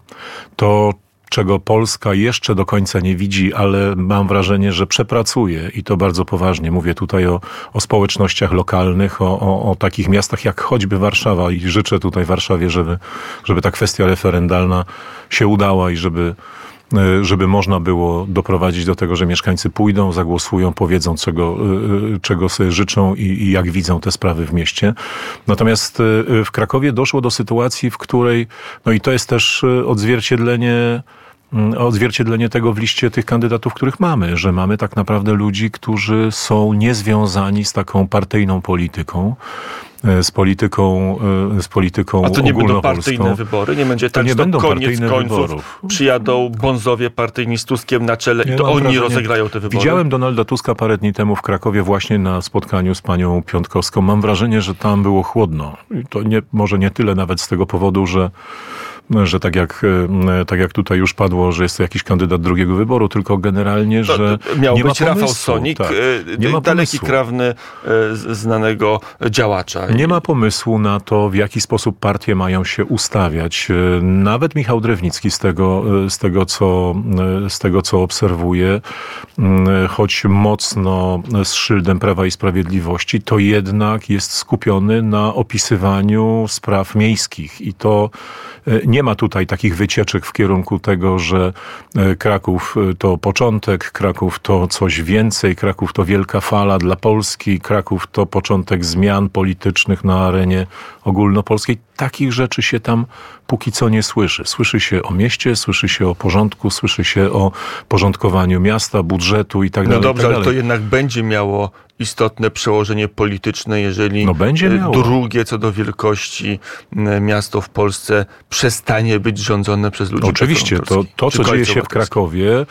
to czego Polska jeszcze do końca nie widzi, ale mam wrażenie, że przepracuje i to bardzo poważnie. Mówię tutaj o, o społecznościach lokalnych, o, o, o takich miastach jak choćby Warszawa i życzę tutaj Warszawie, żeby, żeby ta kwestia referendalna się udała i żeby żeby można było doprowadzić do tego, że mieszkańcy pójdą, zagłosują, powiedzą, czego, czego sobie życzą i, i jak widzą te sprawy w mieście. Natomiast w Krakowie doszło do sytuacji, w której, no i to jest też odzwierciedlenie odzwierciedlenie tego w liście tych kandydatów, których mamy, że mamy tak naprawdę ludzi, którzy są niezwiązani z taką partyjną polityką, z polityką, z polityką ogólnopolską. A to nie będą ogólnopolską. partyjne wybory? Nie będzie tak, nie że będą koniec końców wyborów. Przyjadą bonzowie partyjni z Tuskiem na czele nie i to oni wrażenie. rozegrają te wybory? Widziałem Donalda Tuska parę dni temu w Krakowie właśnie na spotkaniu z panią Piontkowską. Mam wrażenie, że tam było chłodno. I to nie, może nie tyle nawet z tego powodu, że że tak jak, tak jak tutaj już padło, że jest to jakiś kandydat drugiego wyboru, tylko generalnie, to, że to miał nie być ma Rafał pomysłu, Sonik, tak. nie ma daleki pomysłu. krewny znanego działacza. Nie ma pomysłu na to, w jaki sposób partie mają się ustawiać. Nawet Michał Drewnicki z tego, z tego, co, z tego co obserwuję, choć mocno z szyldem Prawa i Sprawiedliwości, to jednak jest skupiony na opisywaniu spraw miejskich i to nie ma tutaj takich wycieczek w kierunku tego, że Kraków to początek, Kraków to coś więcej, Kraków to wielka fala dla Polski, Kraków to początek zmian politycznych na arenie ogólnopolskiej. Takich rzeczy się tam póki co nie słyszy. Słyszy się o mieście, słyszy się o porządku, słyszy się o porządkowaniu miasta, budżetu i tak dalej. No dobrze, tak ale to jednak będzie miało istotne przełożenie polityczne, jeżeli no będzie miało. drugie co do wielkości miasto w Polsce przestanie być rządzone przez ludzi. Oczywiście, to, to co dzieje się w Krakowie,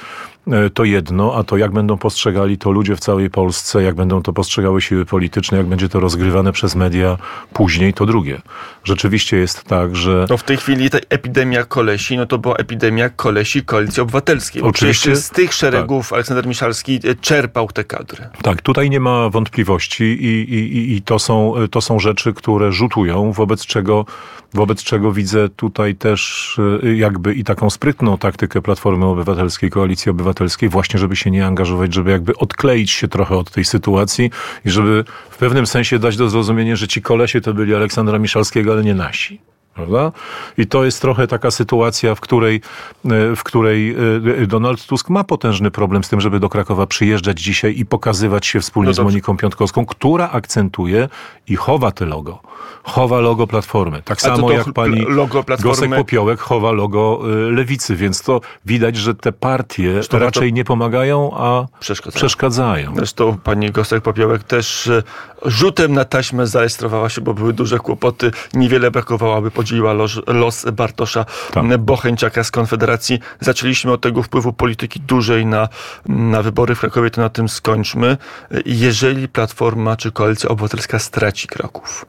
to jedno, a to jak będą postrzegali to ludzie w całej Polsce, jak będą to postrzegały siły polityczne, jak będzie to rozgrywane przez media później, to drugie. Rzeczywiście jest tak, że... No w tej chwili ta epidemia kolesi, no to była epidemia kolesi Koalicji Obywatelskiej. Oczywiście z tych szeregów tak. Aleksander Miszalski czerpał te kadry. Tak, tutaj nie ma wątpliwości i, i, i to, są, to są rzeczy, które rzutują, wobec czego, wobec czego widzę tutaj też jakby i taką sprytną taktykę Platformy Obywatelskiej, Koalicji Obywatelskiej, właśnie żeby się nie angażować, żeby jakby odkleić się trochę od tej sytuacji i żeby w pewnym sensie dać do zrozumienia, że ci kolesie to byli Aleksandra Miszalskiego, ale nie nasi. Prawda? I to jest trochę taka sytuacja, w której, w której Donald Tusk ma potężny problem z tym, żeby do Krakowa przyjeżdżać dzisiaj i pokazywać się wspólnie no z Moniką Piątkowską, która akcentuje i chowa te logo. Chowa logo Platformy. Tak samo to jak pani Gosek-Popiołek chowa logo Lewicy, więc to widać, że te partie Zresztą raczej nie pomagają, a przeszkadzają. przeszkadzają. Zresztą pani Gosek-Popiołek też rzutem na taśmę zarejestrowała się, bo były duże kłopoty. Niewiele brakowało, aby podzieliła los, los Bartosza tak. Bocheńczaka z Konfederacji. Zaczęliśmy od tego wpływu polityki dużej na, na wybory w Krakowie, to na tym skończmy. Jeżeli Platforma czy Koalicja Obywatelska straci Kraków,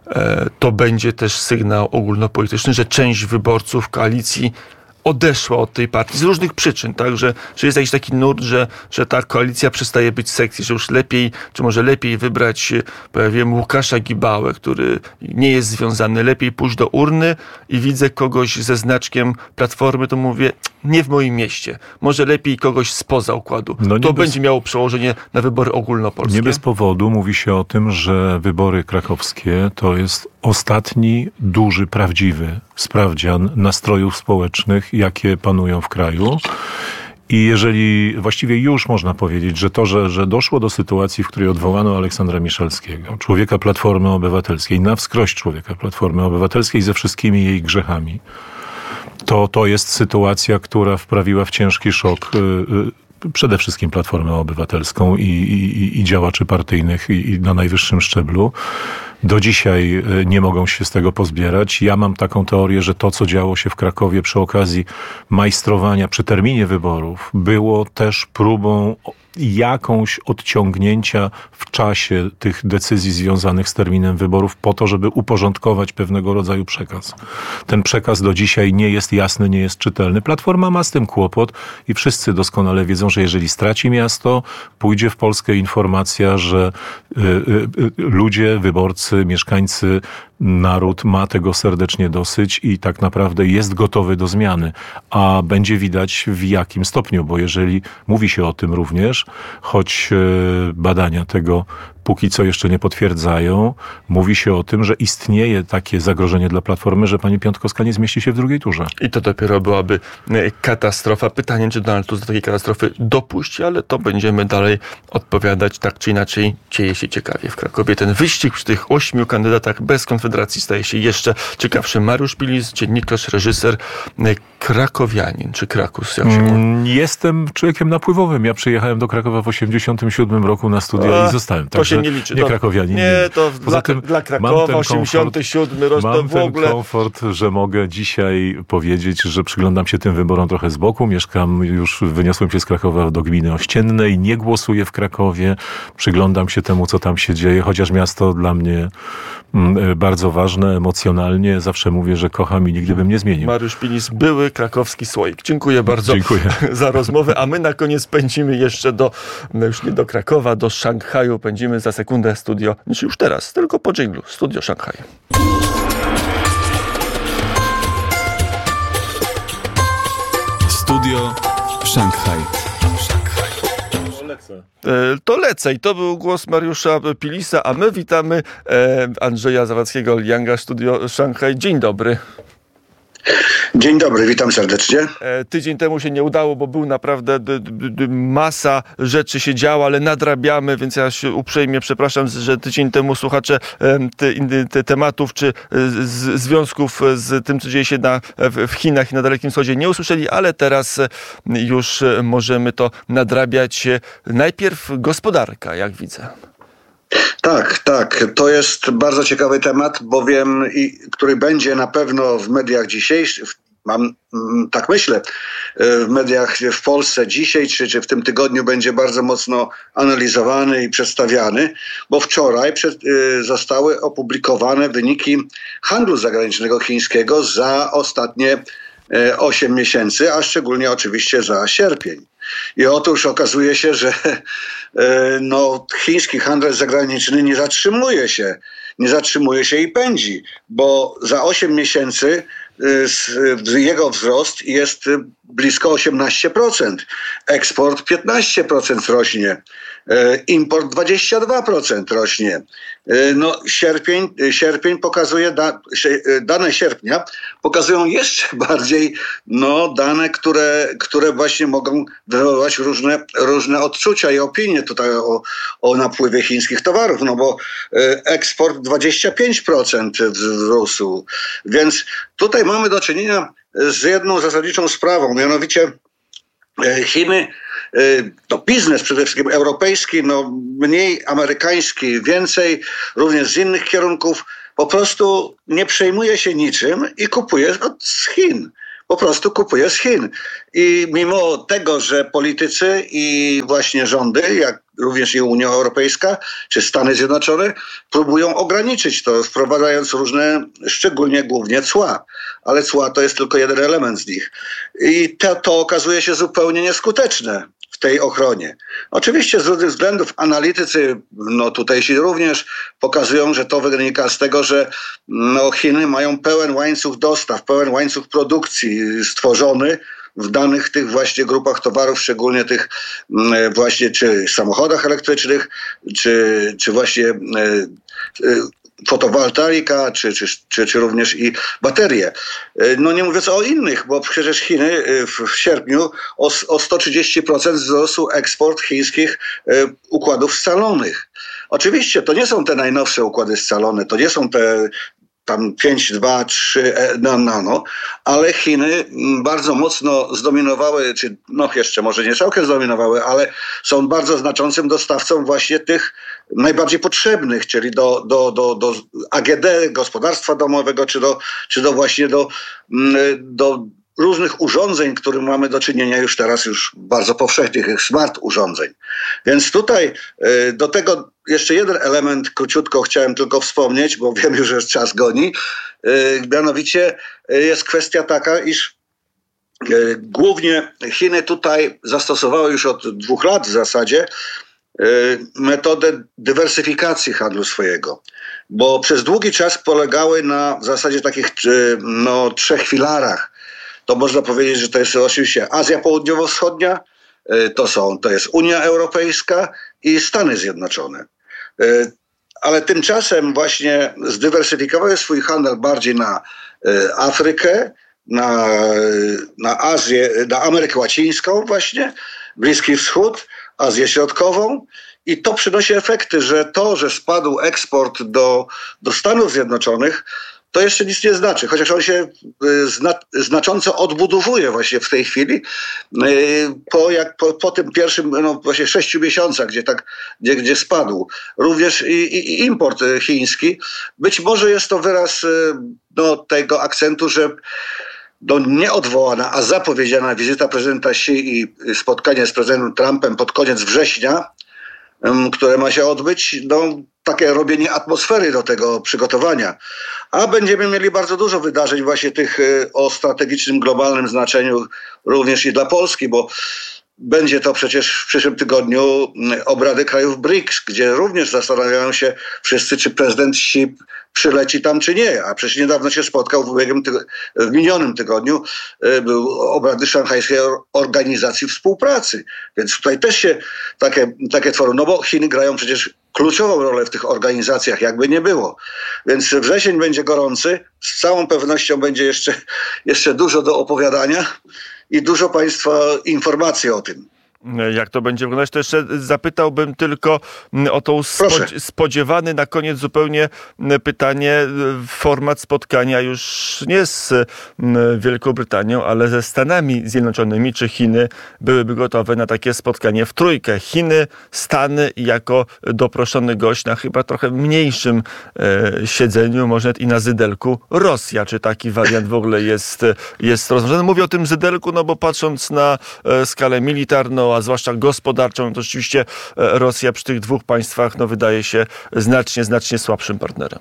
to będzie też sygnał ogólnopolityczny, że część wyborców koalicji odeszła od tej partii z różnych przyczyn, tak, że, że jest jakiś taki nurt, że, że ta koalicja przestaje być seksy, że już lepiej, czy może lepiej wybrać, powiem, Łukasza Gibałę, który nie jest związany, lepiej pójść do urny i widzę kogoś ze znaczkiem Platformy, to mówię, nie w moim mieście. Może lepiej kogoś spoza układu. No to bez... będzie miało przełożenie na wybory ogólnopolskie. Nie bez powodu mówi się o tym, że wybory krakowskie to jest ostatni, duży, prawdziwy sprawdzian nastrojów społecznych, jakie panują w kraju. I jeżeli właściwie już można powiedzieć, że to, że, że doszło do sytuacji, w której odwołano Aleksandra Miszalskiego, człowieka Platformy Obywatelskiej, na wskroś człowieka Platformy Obywatelskiej ze wszystkimi jej grzechami, to to jest sytuacja, która wprawiła w ciężki szok przede wszystkim Platformę Obywatelską i, i, i działaczy partyjnych i, i na najwyższym szczeblu. Do dzisiaj nie mogą się z tego pozbierać. Ja mam taką teorię, że to, co działo się w Krakowie przy okazji majstrowania, przy terminie wyborów, było też próbą jakąś odciągnięcia w czasie tych decyzji związanych z terminem wyborów po to, żeby uporządkować pewnego rodzaju przekaz. Ten przekaz do dzisiaj nie jest jasny, nie jest czytelny. Platforma ma z tym kłopot i wszyscy doskonale wiedzą, że jeżeli straci miasto, pójdzie w Polskę informacja, że y, y, y, ludzie, wyborcy, mieszkańcy, naród ma tego serdecznie dosyć i tak naprawdę jest gotowy do zmiany. A będzie widać w jakim stopniu, bo jeżeli mówi się o tym również, choć badania tego póki co jeszcze nie potwierdzają, mówi się o tym, że istnieje takie zagrożenie dla Platformy, że pani Piątkowska nie zmieści się w drugiej turze. I to dopiero byłaby katastrofa. Pytanie, czy Donald Tusk do takiej katastrofy dopuści, ale to będziemy dalej odpowiadać. Tak czy inaczej dzieje się ciekawie w Krakowie. Ten wyścig przy tych ośmiu kandydatach bez Konfederacji staje się jeszcze ciekawszy. Mariusz Pilis, dziennikarz, reżyser, krakowianin, czy Krakus, jak się mówi? Jestem człowiekiem napływowym. Ja przyjechałem do Krakowa w osiemdziesiątym siódmym roku na studia A, i zostałem. To się nie liczy. Nie krakowianin. Nie, to Poza dla, tym dla Krakowa osiemdziesiąty siódmy rok to w ogóle... Mam ten komfort, że mogę dzisiaj powiedzieć, że przyglądam się tym wyborom trochę z boku. Mieszkam, już wyniosłem się z Krakowa do gminy Ościennej, nie głosuję w Krakowie. Przyglądam się temu, co tam się dzieje, chociaż miasto dla mnie bardzo ważne, emocjonalnie. Zawsze mówię, że kocham i nigdy bym nie zmienił. Mariusz Pilis, były krakowski słoik. Dziękuję bardzo Dziękuję. za rozmowę, a my na koniec pędzimy jeszcze do, no już nie do Krakowa, do Szanghaju. Pędzimy za sekundę studio, znaczy już teraz, tylko po dżinglu, studio Szanghaj. Studio Szanghaj. To lecę i to był głos Mariusza Pilisa, a my witamy Andrzeja Zawadzkiego, Lianga, studio Szanghaj. Dzień dobry. Dzień dobry, witam serdecznie. Tydzień temu się nie udało, bo był naprawdę d- d- masa rzeczy się działo, ale nadrabiamy, więc ja się uprzejmie przepraszam, że tydzień temu słuchacze te, te tematów czy z, związków z tym, co dzieje się na, w Chinach i na Dalekim Wschodzie nie usłyszeli, ale teraz już możemy to nadrabiać. Najpierw gospodarka, jak widzę. Tak, tak. To jest bardzo ciekawy temat, bowiem i, który będzie na pewno w mediach dzisiejszych, w mam, tak myślę, w mediach w Polsce dzisiaj, czy, czy w tym tygodniu będzie bardzo mocno analizowany i przedstawiany, bo wczoraj przed, zostały opublikowane wyniki handlu zagranicznego chińskiego za ostatnie osiem miesięcy, a szczególnie oczywiście za sierpień. I otóż okazuje się, że no, chiński handel zagraniczny nie zatrzymuje się, nie zatrzymuje się i pędzi, bo za osiem miesięcy jego wzrost jest blisko osiemnaście procent. Eksport piętnaście procent rośnie. Import dwadzieścia dwa procent rośnie. No, sierpień, sierpień pokazuje, da, dane sierpnia pokazują jeszcze bardziej no, dane, które, które właśnie mogą wywoływać różne, różne odczucia i opinie tutaj o, o napływie chińskich towarów, no bo eksport dwadzieścia pięć procent wzrósł. Więc tutaj mamy do czynienia z jedną zasadniczą sprawą, mianowicie Chiny, to biznes przede wszystkim europejski, no mniej amerykański, więcej również z innych kierunków, po prostu nie przejmuje się niczym i kupuje od z Chin. Po prostu kupuje z Chin. I mimo tego, że politycy i właśnie rządy, jak również i Unia Europejska, czy Stany Zjednoczone, próbują ograniczyć to, wprowadzając różne, szczególnie głównie cła. Ale cła to jest tylko jeden element z nich. I to, to okazuje się zupełnie nieskuteczne w tej ochronie. Oczywiście z różnych względów analitycy, no tutejsi również pokazują, że to wynika z tego, że no, Chiny mają pełen łańcuch dostaw, pełen łańcuch produkcji stworzony w danych tych właśnie grupach towarów, szczególnie tych właśnie czy samochodach elektrycznych, czy, czy właśnie e, e, fotowoltaika, czy, czy, czy, czy również i baterie. No nie mówiąc o innych, bo przecież Chiny w sierpniu o, o sto trzydzieści procent wzrósł eksport chińskich układów scalonych. Oczywiście to nie są te najnowsze układy scalone, to nie są te tam pięć, dwa, trzy nano, ale Chiny bardzo mocno zdominowały, czy no jeszcze może nie całkiem zdominowały, ale są bardzo znaczącym dostawcą właśnie tych najbardziej potrzebnych, czyli do, do, do, do A G D, gospodarstwa domowego, czy do, czy do właśnie do, do różnych urządzeń, którym mamy do czynienia już teraz już bardzo powszechnych, smart urządzeń. Więc tutaj do tego jeszcze jeden element króciutko chciałem tylko wspomnieć, bo wiem już, że czas goni. Mianowicie jest kwestia taka, iż głównie Chiny tutaj zastosowały już od dwóch lat w zasadzie metodę dywersyfikacji handlu swojego, bo przez długi czas polegały na w zasadzie takich no, trzech filarach. To można powiedzieć, że to jest oczywiście Azja Południowo-Wschodnia, to są, to jest Unia Europejska i Stany Zjednoczone. Ale tymczasem właśnie zdywersyfikowały swój handel bardziej na Afrykę, na, na Azję, na Amerykę Łacińską właśnie, Bliski Wschód, Azję Środkową. I to przynosi efekty, że to, że spadł eksport do, do Stanów Zjednoczonych, to jeszcze nic nie znaczy, chociaż on się zna, znacząco odbudowuje właśnie w tej chwili po, jak, po, po tym pierwszym no właśnie sześciu miesiącach, gdzie tak, gdzie, gdzie spadł. Również i, i, i import chiński. Być może jest to wyraz no, tego akcentu, że no, nieodwołana, a zapowiedziana wizyta prezydenta Xi i spotkanie z prezydentem Trumpem pod koniec września, które ma się odbyć, no takie robienie atmosfery do tego przygotowania. A będziemy mieli bardzo dużo wydarzeń właśnie tych o strategicznym, globalnym znaczeniu również i dla Polski, bo będzie to przecież w przyszłym tygodniu obrady krajów B R I C S, gdzie również zastanawiają się wszyscy, czy prezydent Xi przyleci tam, czy nie. A przecież niedawno się spotkał w, ubiegłym tygo- w minionym tygodniu był obrady Szanghajskiej Organizacji Współpracy. Więc tutaj też się takie, takie tworzą. No bo Chiny grają przecież kluczową rolę w tych organizacjach, jakby nie było. Więc wrzesień będzie gorący. Z całą pewnością będzie jeszcze, jeszcze dużo do opowiadania i dużo Państwa informacji o tym. Jak to będzie wyglądać, to jeszcze zapytałbym tylko o tą spo- spodziewany na koniec zupełnie pytanie, format spotkania już nie z Wielką Brytanią, ale ze Stanami Zjednoczonymi. Czy Chiny byłyby gotowe na takie spotkanie w trójkę? Chiny, Stany i jako doproszony gość na chyba trochę mniejszym e, siedzeniu, może nawet i na zydelku, Rosja. Czy taki wariant w ogóle jest, jest rozważany? Mówię o tym zydelku, no bo patrząc na e, skalę militarną, a zwłaszcza gospodarczą, to rzeczywiście Rosja przy tych dwóch państwach no, wydaje się znacznie, znacznie słabszym partnerem.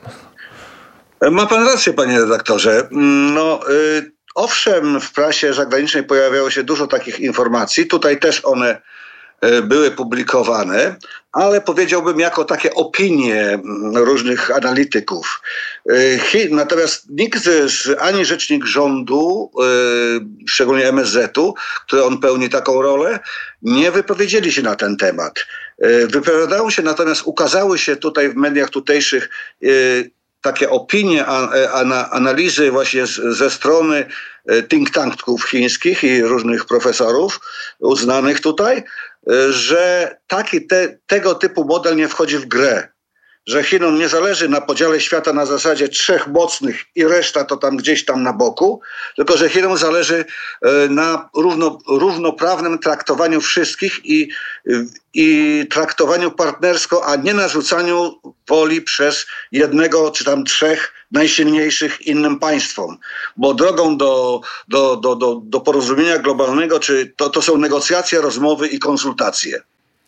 Ma pan rację, panie redaktorze. No, y, owszem, w prasie zagranicznej pojawiało się dużo takich informacji. Tutaj też one y, były publikowane, ale powiedziałbym jako takie opinie różnych analityków. Y, Chin, natomiast nikt, z, ani rzecznik rządu, y, szczególnie M S Z-u, który on pełni taką rolę, nie wypowiedzieli się na ten temat. Y, wypowiadały się, natomiast ukazały się tutaj w mediach tutejszych y, takie opinie, analizy właśnie ze strony think tanków chińskich i różnych profesorów uznanych tutaj, że taki te, tego typu model nie wchodzi w grę. Że Chinom nie zależy na podziale świata na zasadzie trzech mocnych i reszta to tam gdzieś tam na boku, tylko że Chinom zależy na równo, równoprawnym traktowaniu wszystkich i, i traktowaniu partnersko, a nie narzucaniu woli przez jednego czy tam trzech najsilniejszych innym państwom. Bo drogą do, do, do, do, do porozumienia globalnego czy to, to są negocjacje, rozmowy i konsultacje.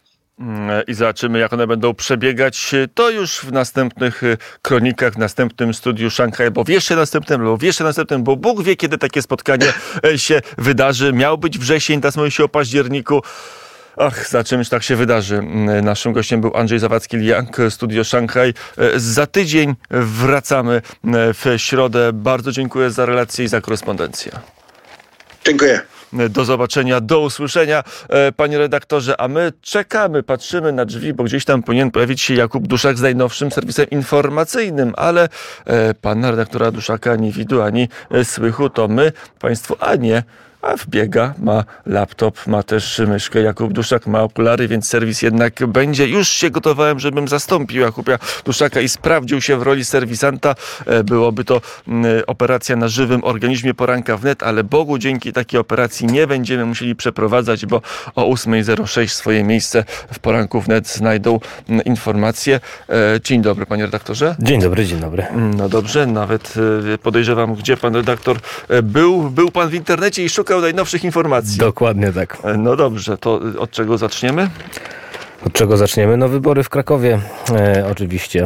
I zobaczymy, jak one będą przebiegać. To już w następnych kronikach, w następnym studiu Szanghaj, bo w jeszcze następnym, bo w jeszcze następnym, bo Bóg wie, kiedy takie spotkanie się wydarzy. Miał być wrzesień, teraz mówi się o październiku. Ach, zobaczymy, czy tak się wydarzy. Naszym gościem był Andrzej Zawadzki-Liang, Studio Szanghaj. Za tydzień wracamy w środę. Bardzo dziękuję za relację i za korespondencję. Dziękuję. Do zobaczenia, do usłyszenia, panie redaktorze, a my czekamy, patrzymy na drzwi, bo gdzieś tam powinien pojawić się Jakub Duszak z najnowszym serwisem informacyjnym, ale pana redaktora Duszaka ani widu, ani słychu, to my państwu, a nie, a wbiega, ma laptop, ma też myszkę. Jakub Duszak ma okulary, więc serwis jednak będzie. Już się gotowałem, żebym zastąpił Jakubia Duszaka i sprawdził się w roli serwisanta. Byłoby to operacja na żywym organizmie Poranka Wnet, ale Bogu dzięki takiej operacji nie będziemy musieli przeprowadzać, bo o ósma zero sześć swoje miejsce w Poranku Wnet znajdą informacje. Dzień dobry, panie redaktorze. Dzień dobry, dzień dobry. No dobrze, nawet podejrzewam, gdzie pan redaktor był. Był pan w internecie i szukał najnowszych informacji. Dokładnie tak. No dobrze, to od czego zaczniemy? Od czego zaczniemy? No wybory w Krakowie, e, oczywiście.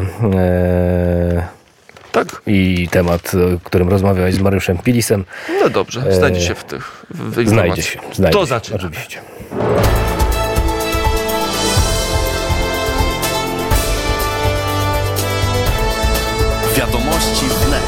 E, tak. I temat, o którym rozmawiałeś z Mariuszem Pilisem. No dobrze, znajdzie się w tych w Znajdzie się. Znajdzie to się, zaczynamy. Oczywiście. Wiadomości wnet.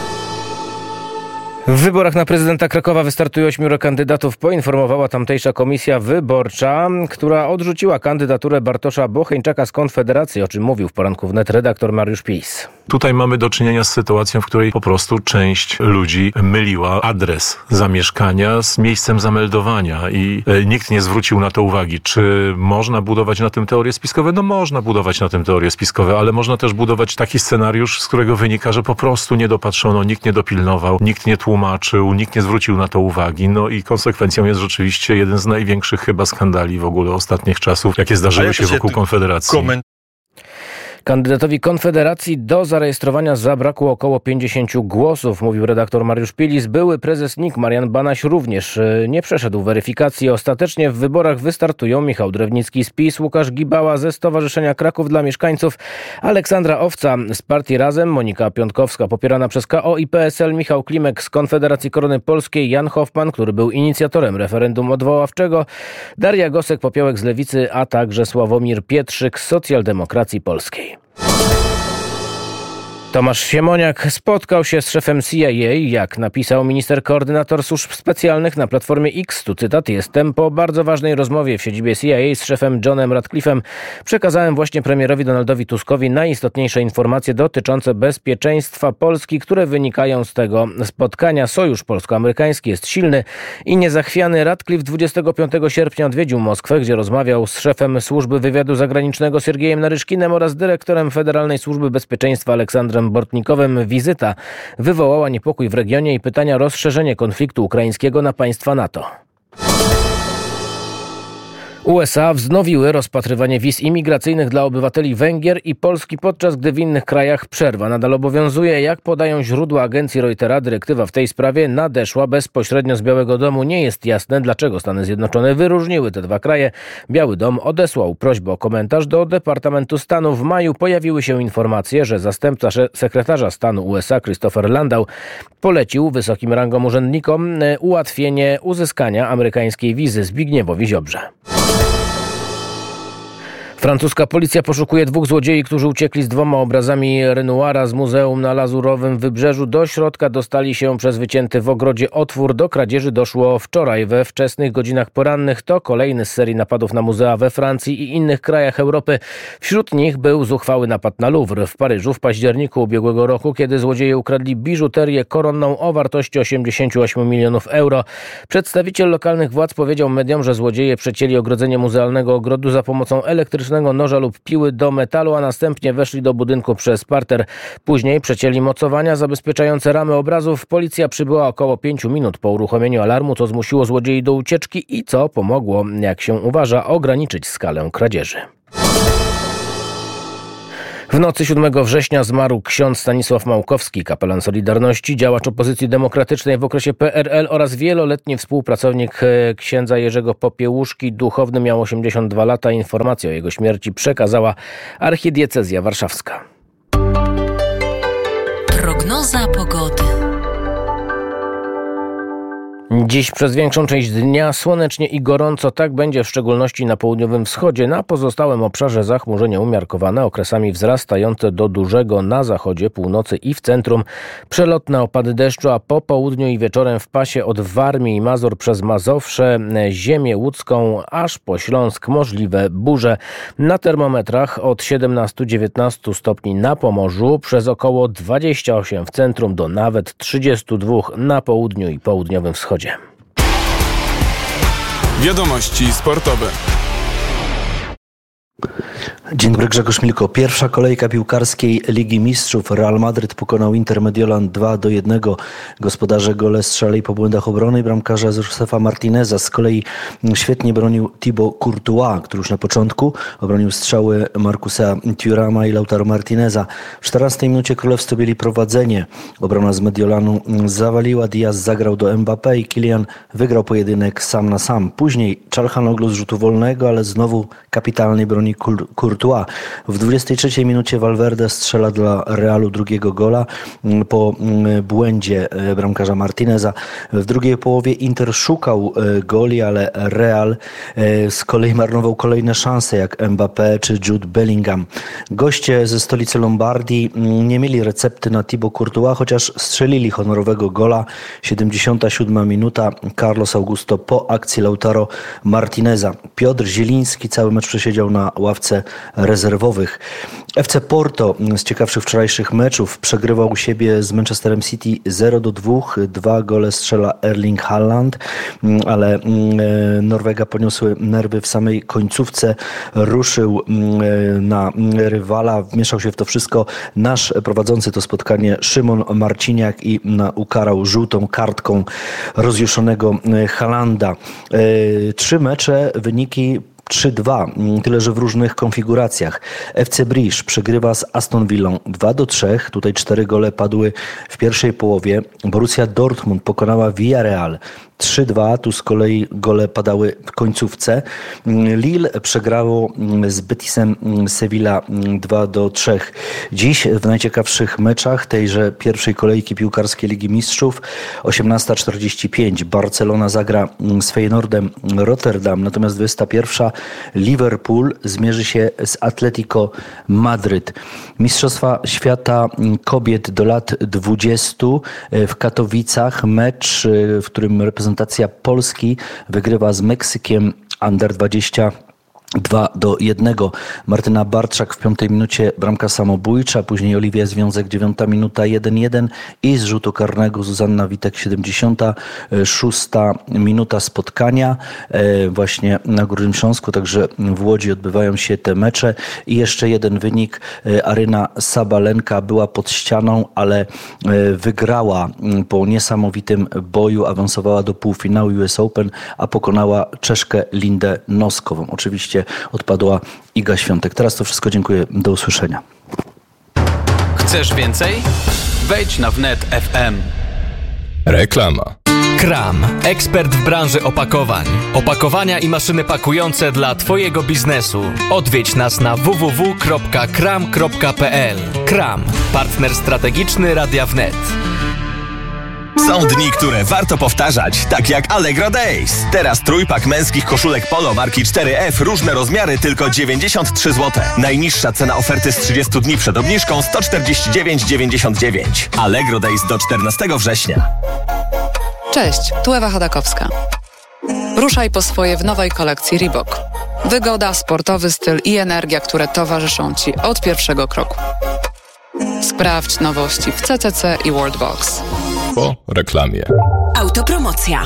W wyborach na prezydenta Krakowa wystartuje ośmioro kandydatów, poinformowała tamtejsza komisja wyborcza, która odrzuciła kandydaturę Bartosza Bocheńczaka z Konfederacji, o czym mówił w Poranku Wnet redaktor Mariusz Pilis. Tutaj mamy do czynienia z sytuacją, w której po prostu część ludzi myliła adres zamieszkania z miejscem zameldowania i nikt nie zwrócił na to uwagi. Czy można budować na tym teorie spiskowe? No można budować na tym teorie spiskowe, ale można też budować taki scenariusz, z którego wynika, że po prostu nie dopatrzono, nikt nie dopilnował, nikt nie tłumaczył, nikt nie zwrócił na to uwagi. No i konsekwencją jest rzeczywiście jeden z największych chyba skandali w ogóle ostatnich czasów, jakie zdarzyły się wokół Konfederacji. Koment- Kandydatowi Konfederacji do zarejestrowania zabrakło około pięćdziesięciu głosów, mówił redaktor Mariusz Pilis. Były prezes N I K Marian Banaś również nie przeszedł weryfikacji. Ostatecznie w wyborach wystartują Michał Drewnicki z PiS, Łukasz Gibała ze Stowarzyszenia Kraków dla Mieszkańców, Aleksandra Owca z Partii Razem, Monika Piątkowska popierana przez K O i P S L, Michał Klimek z Konfederacji Korony Polskiej, Jan Hoffman, który był inicjatorem referendum odwoławczego, Daria Gosek-Popiołek z Lewicy, a także Sławomir Pietrzyk z Socjaldemokracji Polskiej. Tomasz Siemoniak spotkał się z szefem C I A, jak napisał minister koordynator służb specjalnych na Platformie X. Tu cytat: jestem po bardzo ważnej rozmowie w siedzibie C I A z szefem Johnem Ratcliffe'em. Przekazałem właśnie premierowi Donaldowi Tuskowi najistotniejsze informacje dotyczące bezpieczeństwa Polski, które wynikają z tego spotkania. Sojusz polsko-amerykański jest silny i niezachwiany. Ratcliffe dwudziestego piątego sierpnia odwiedził Moskwę, gdzie rozmawiał z szefem Służby Wywiadu Zagranicznego Siergiejem Naryszkinem oraz dyrektorem Federalnej Służby Bezpieczeństwa Aleksandrem Bortnikowem. Wizyta wywołała niepokój w regionie i pytania o rozszerzenie konfliktu ukraińskiego na państwa NATO. U S A wznowiły rozpatrywanie wiz imigracyjnych dla obywateli Węgier i Polski, podczas gdy w innych krajach przerwa nadal obowiązuje. Jak podają źródła agencji Reutera, dyrektywa w tej sprawie nadeszła bezpośrednio z Białego Domu. Nie jest jasne, dlaczego Stany Zjednoczone wyróżniły te dwa kraje. Biały Dom odesłał prośbę o komentarz do Departamentu Stanu. W maju pojawiły się informacje, że zastępca sekretarza stanu U S A Christopher Landau polecił wysokim rangom urzędnikom ułatwienie uzyskania amerykańskiej wizy. Zbigniewowi Ziobrze. Francuska policja poszukuje dwóch złodziei, którzy uciekli z dwoma obrazami Renoira z muzeum na Lazurowym Wybrzeżu. Do środka dostali się przez wycięty w ogrodzie otwór. Do kradzieży doszło wczoraj we wczesnych godzinach porannych. To kolejny z serii napadów na muzea we Francji i innych krajach Europy. Wśród nich był zuchwały napad na Louvre w Paryżu w październiku ubiegłego roku, kiedy złodzieje ukradli biżuterię koronną o wartości osiemdziesiąt osiem milionów euro. Przedstawiciel lokalnych władz powiedział mediom, że złodzieje przecięli ogrodzenie muzealnego ogrodu za pomocą elektrycznego noża lub piły do metalu, a następnie weszli do budynku przez parter. Później przecięli mocowania zabezpieczające ramy obrazów. Policja przybyła około pięciu minut po uruchomieniu alarmu, co zmusiło złodziei do ucieczki i co pomogło, jak się uważa, ograniczyć skalę kradzieży. W nocy siódmego września zmarł ksiądz Stanisław Małkowski, kapelan Solidarności, działacz opozycji demokratycznej w okresie P R L oraz wieloletni współpracownik księdza Jerzego Popiełuszki. Duchowny miał osiemdziesiąt dwa lata. Informację o jego śmierci przekazała archidiecezja warszawska. Prognoza pogody. Dziś przez większą część dnia słonecznie i gorąco. Tak będzie w szczególności na południowym wschodzie. Na pozostałym obszarze zachmurzenie umiarkowane, okresami wzrastające do dużego na zachodzie, północy i w centrum. Przelotne opady deszczu, a po południu i wieczorem w pasie od Warmii i Mazur przez Mazowsze, ziemię łódzką aż po Śląsk możliwe burze. Na termometrach od siedemnastu do dziewiętnastu stopni na Pomorzu, przez około dwadzieścia osiem w centrum do nawet trzydziestu dwóch na południu i południowym wschodzie. Wiadomości sportowe. Dzień dobry, Grzegorz Milko. Pierwsza kolejka piłkarskiej Ligi Mistrzów. Real Madryt pokonał Inter Mediolan dwa do jednego. Gospodarze gole strzelali po błędach obrony i bramkarza Josefa Martineza. Z kolei świetnie bronił Thibaut Courtois, który już na początku obronił strzały Marcusa Thurama i Lautaro Martineza. W czternastej minucie królewscy mieli prowadzenie. Obrona z Mediolanu zawaliła, Diaz zagrał do Mbappé i Kylian wygrał pojedynek sam na sam. Później Çalhanoğlu z rzutu wolnego, ale znowu kapitalnej broni Courtois. W dwudziestej trzeciej minucie Valverde strzela dla Realu drugiego gola po błędzie bramkarza Martineza. W drugiej połowie Inter szukał goli, ale Real z kolei marnował kolejne szanse jak Mbappé czy Jude Bellingham. Goście ze stolicy Lombardii nie mieli recepty na Thibaut Courtois, chociaż strzelili honorowego gola. siedemdziesiąta siódma minuta, Carlos Augusto po akcji Lautaro Martineza. Piotr Zieliński cały mecz przesiedział na ławce rezerwowych. F C Porto z ciekawszych wczorajszych meczów przegrywał u siebie z Manchesterem City zero do dwóch. Dwa gole strzela Erling Haaland, ale Norwega poniosły nerwy w samej końcówce. Ruszył na rywala, wmieszał się w to wszystko nasz prowadzący to spotkanie Szymon Marciniak i ukarał żółtą kartką rozjuszonego Haalanda. Trzy mecze, wyniki trzy dwa, tyle że w różnych konfiguracjach. F C Brisz przegrywa z Aston Villą dwa do trzech. Tutaj cztery gole padły w pierwszej połowie. Borussia Dortmund pokonała Villarreal trzy dwa. Tu z kolei gole padały w końcówce. Lille przegrało z Betisem Sevilla dwa do trzech. Dziś w najciekawszych meczach tejże pierwszej kolejki piłkarskiej Ligi Mistrzów osiemnasta czterdzieści pięć Barcelona zagra z Feyenoordem Rotterdam, natomiast dwudziesta pierwsza Liverpool zmierzy się z Atletico Madryt. Mistrzostwa Świata Kobiet do lat dwudziestu w Katowicach. Mecz, w którym reprezentacja Polski wygrywa z Meksykiem under dwadzieścia dwa do jednego. Martyna Bartrzak w piątej minucie bramka samobójcza, później Oliwia Związek dziewiąta minuta jeden jeden i z rzutu karnego Zuzanna Witek siedemdziesiąta szósta minuta spotkania właśnie na Górnym Śląsku, także w Łodzi odbywają się te mecze. I jeszcze jeden wynik. Aryna Sabalenka była pod ścianą, ale wygrała po niesamowitym boju, awansowała do półfinału U S Open, a pokonała Czeszkę Lindę Noskową. Oczywiście odpadła Iga Świątek. Teraz to wszystko. Dziękuję. Do usłyszenia. Chcesz więcej? Wejdź na wnet kropka f m. Reklama. Kram. Ekspert w branży opakowań. Opakowania i maszyny pakujące dla Twojego biznesu. Odwiedź nas na w w w kropka kram kropka p l. Kram. Partner strategiczny Radia Wnet. Są dni, które warto powtarzać, tak jak Allegro Days. Teraz trójpak męskich koszulek polo marki cztery F, różne rozmiary, tylko dziewięćdziesiąt trzy złote. Najniższa cena oferty z trzydziestu dni przed obniżką sto czterdzieści dziewięć dziewięćdziesiąt dziewięć. Allegro Days do czternastego września. Cześć, tu Ewa Chodakowska. Ruszaj po swoje w nowej kolekcji Reebok. Wygoda, sportowy styl i energia, które towarzyszą Ci od pierwszego kroku. Sprawdź nowości w C C C i Worldbox. Po reklamie. Autopromocja.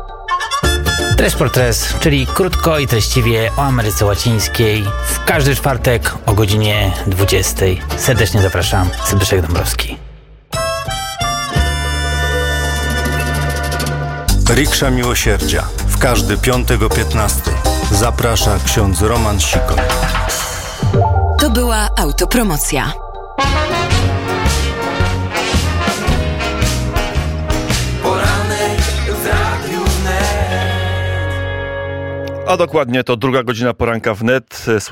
Tres por Tres, czyli krótko i treściwie o Ameryce Łacińskiej. W każdy czwartek o godzinie dwudziestej. Serdecznie zapraszam. Zbyszek Dąbrowski. Riksza Miłosierdzia. W każdy piątek o piętnastej. Zaprasza ksiądz Roman Sikon. To była autopromocja. A dokładnie to druga godzina poranka wnet.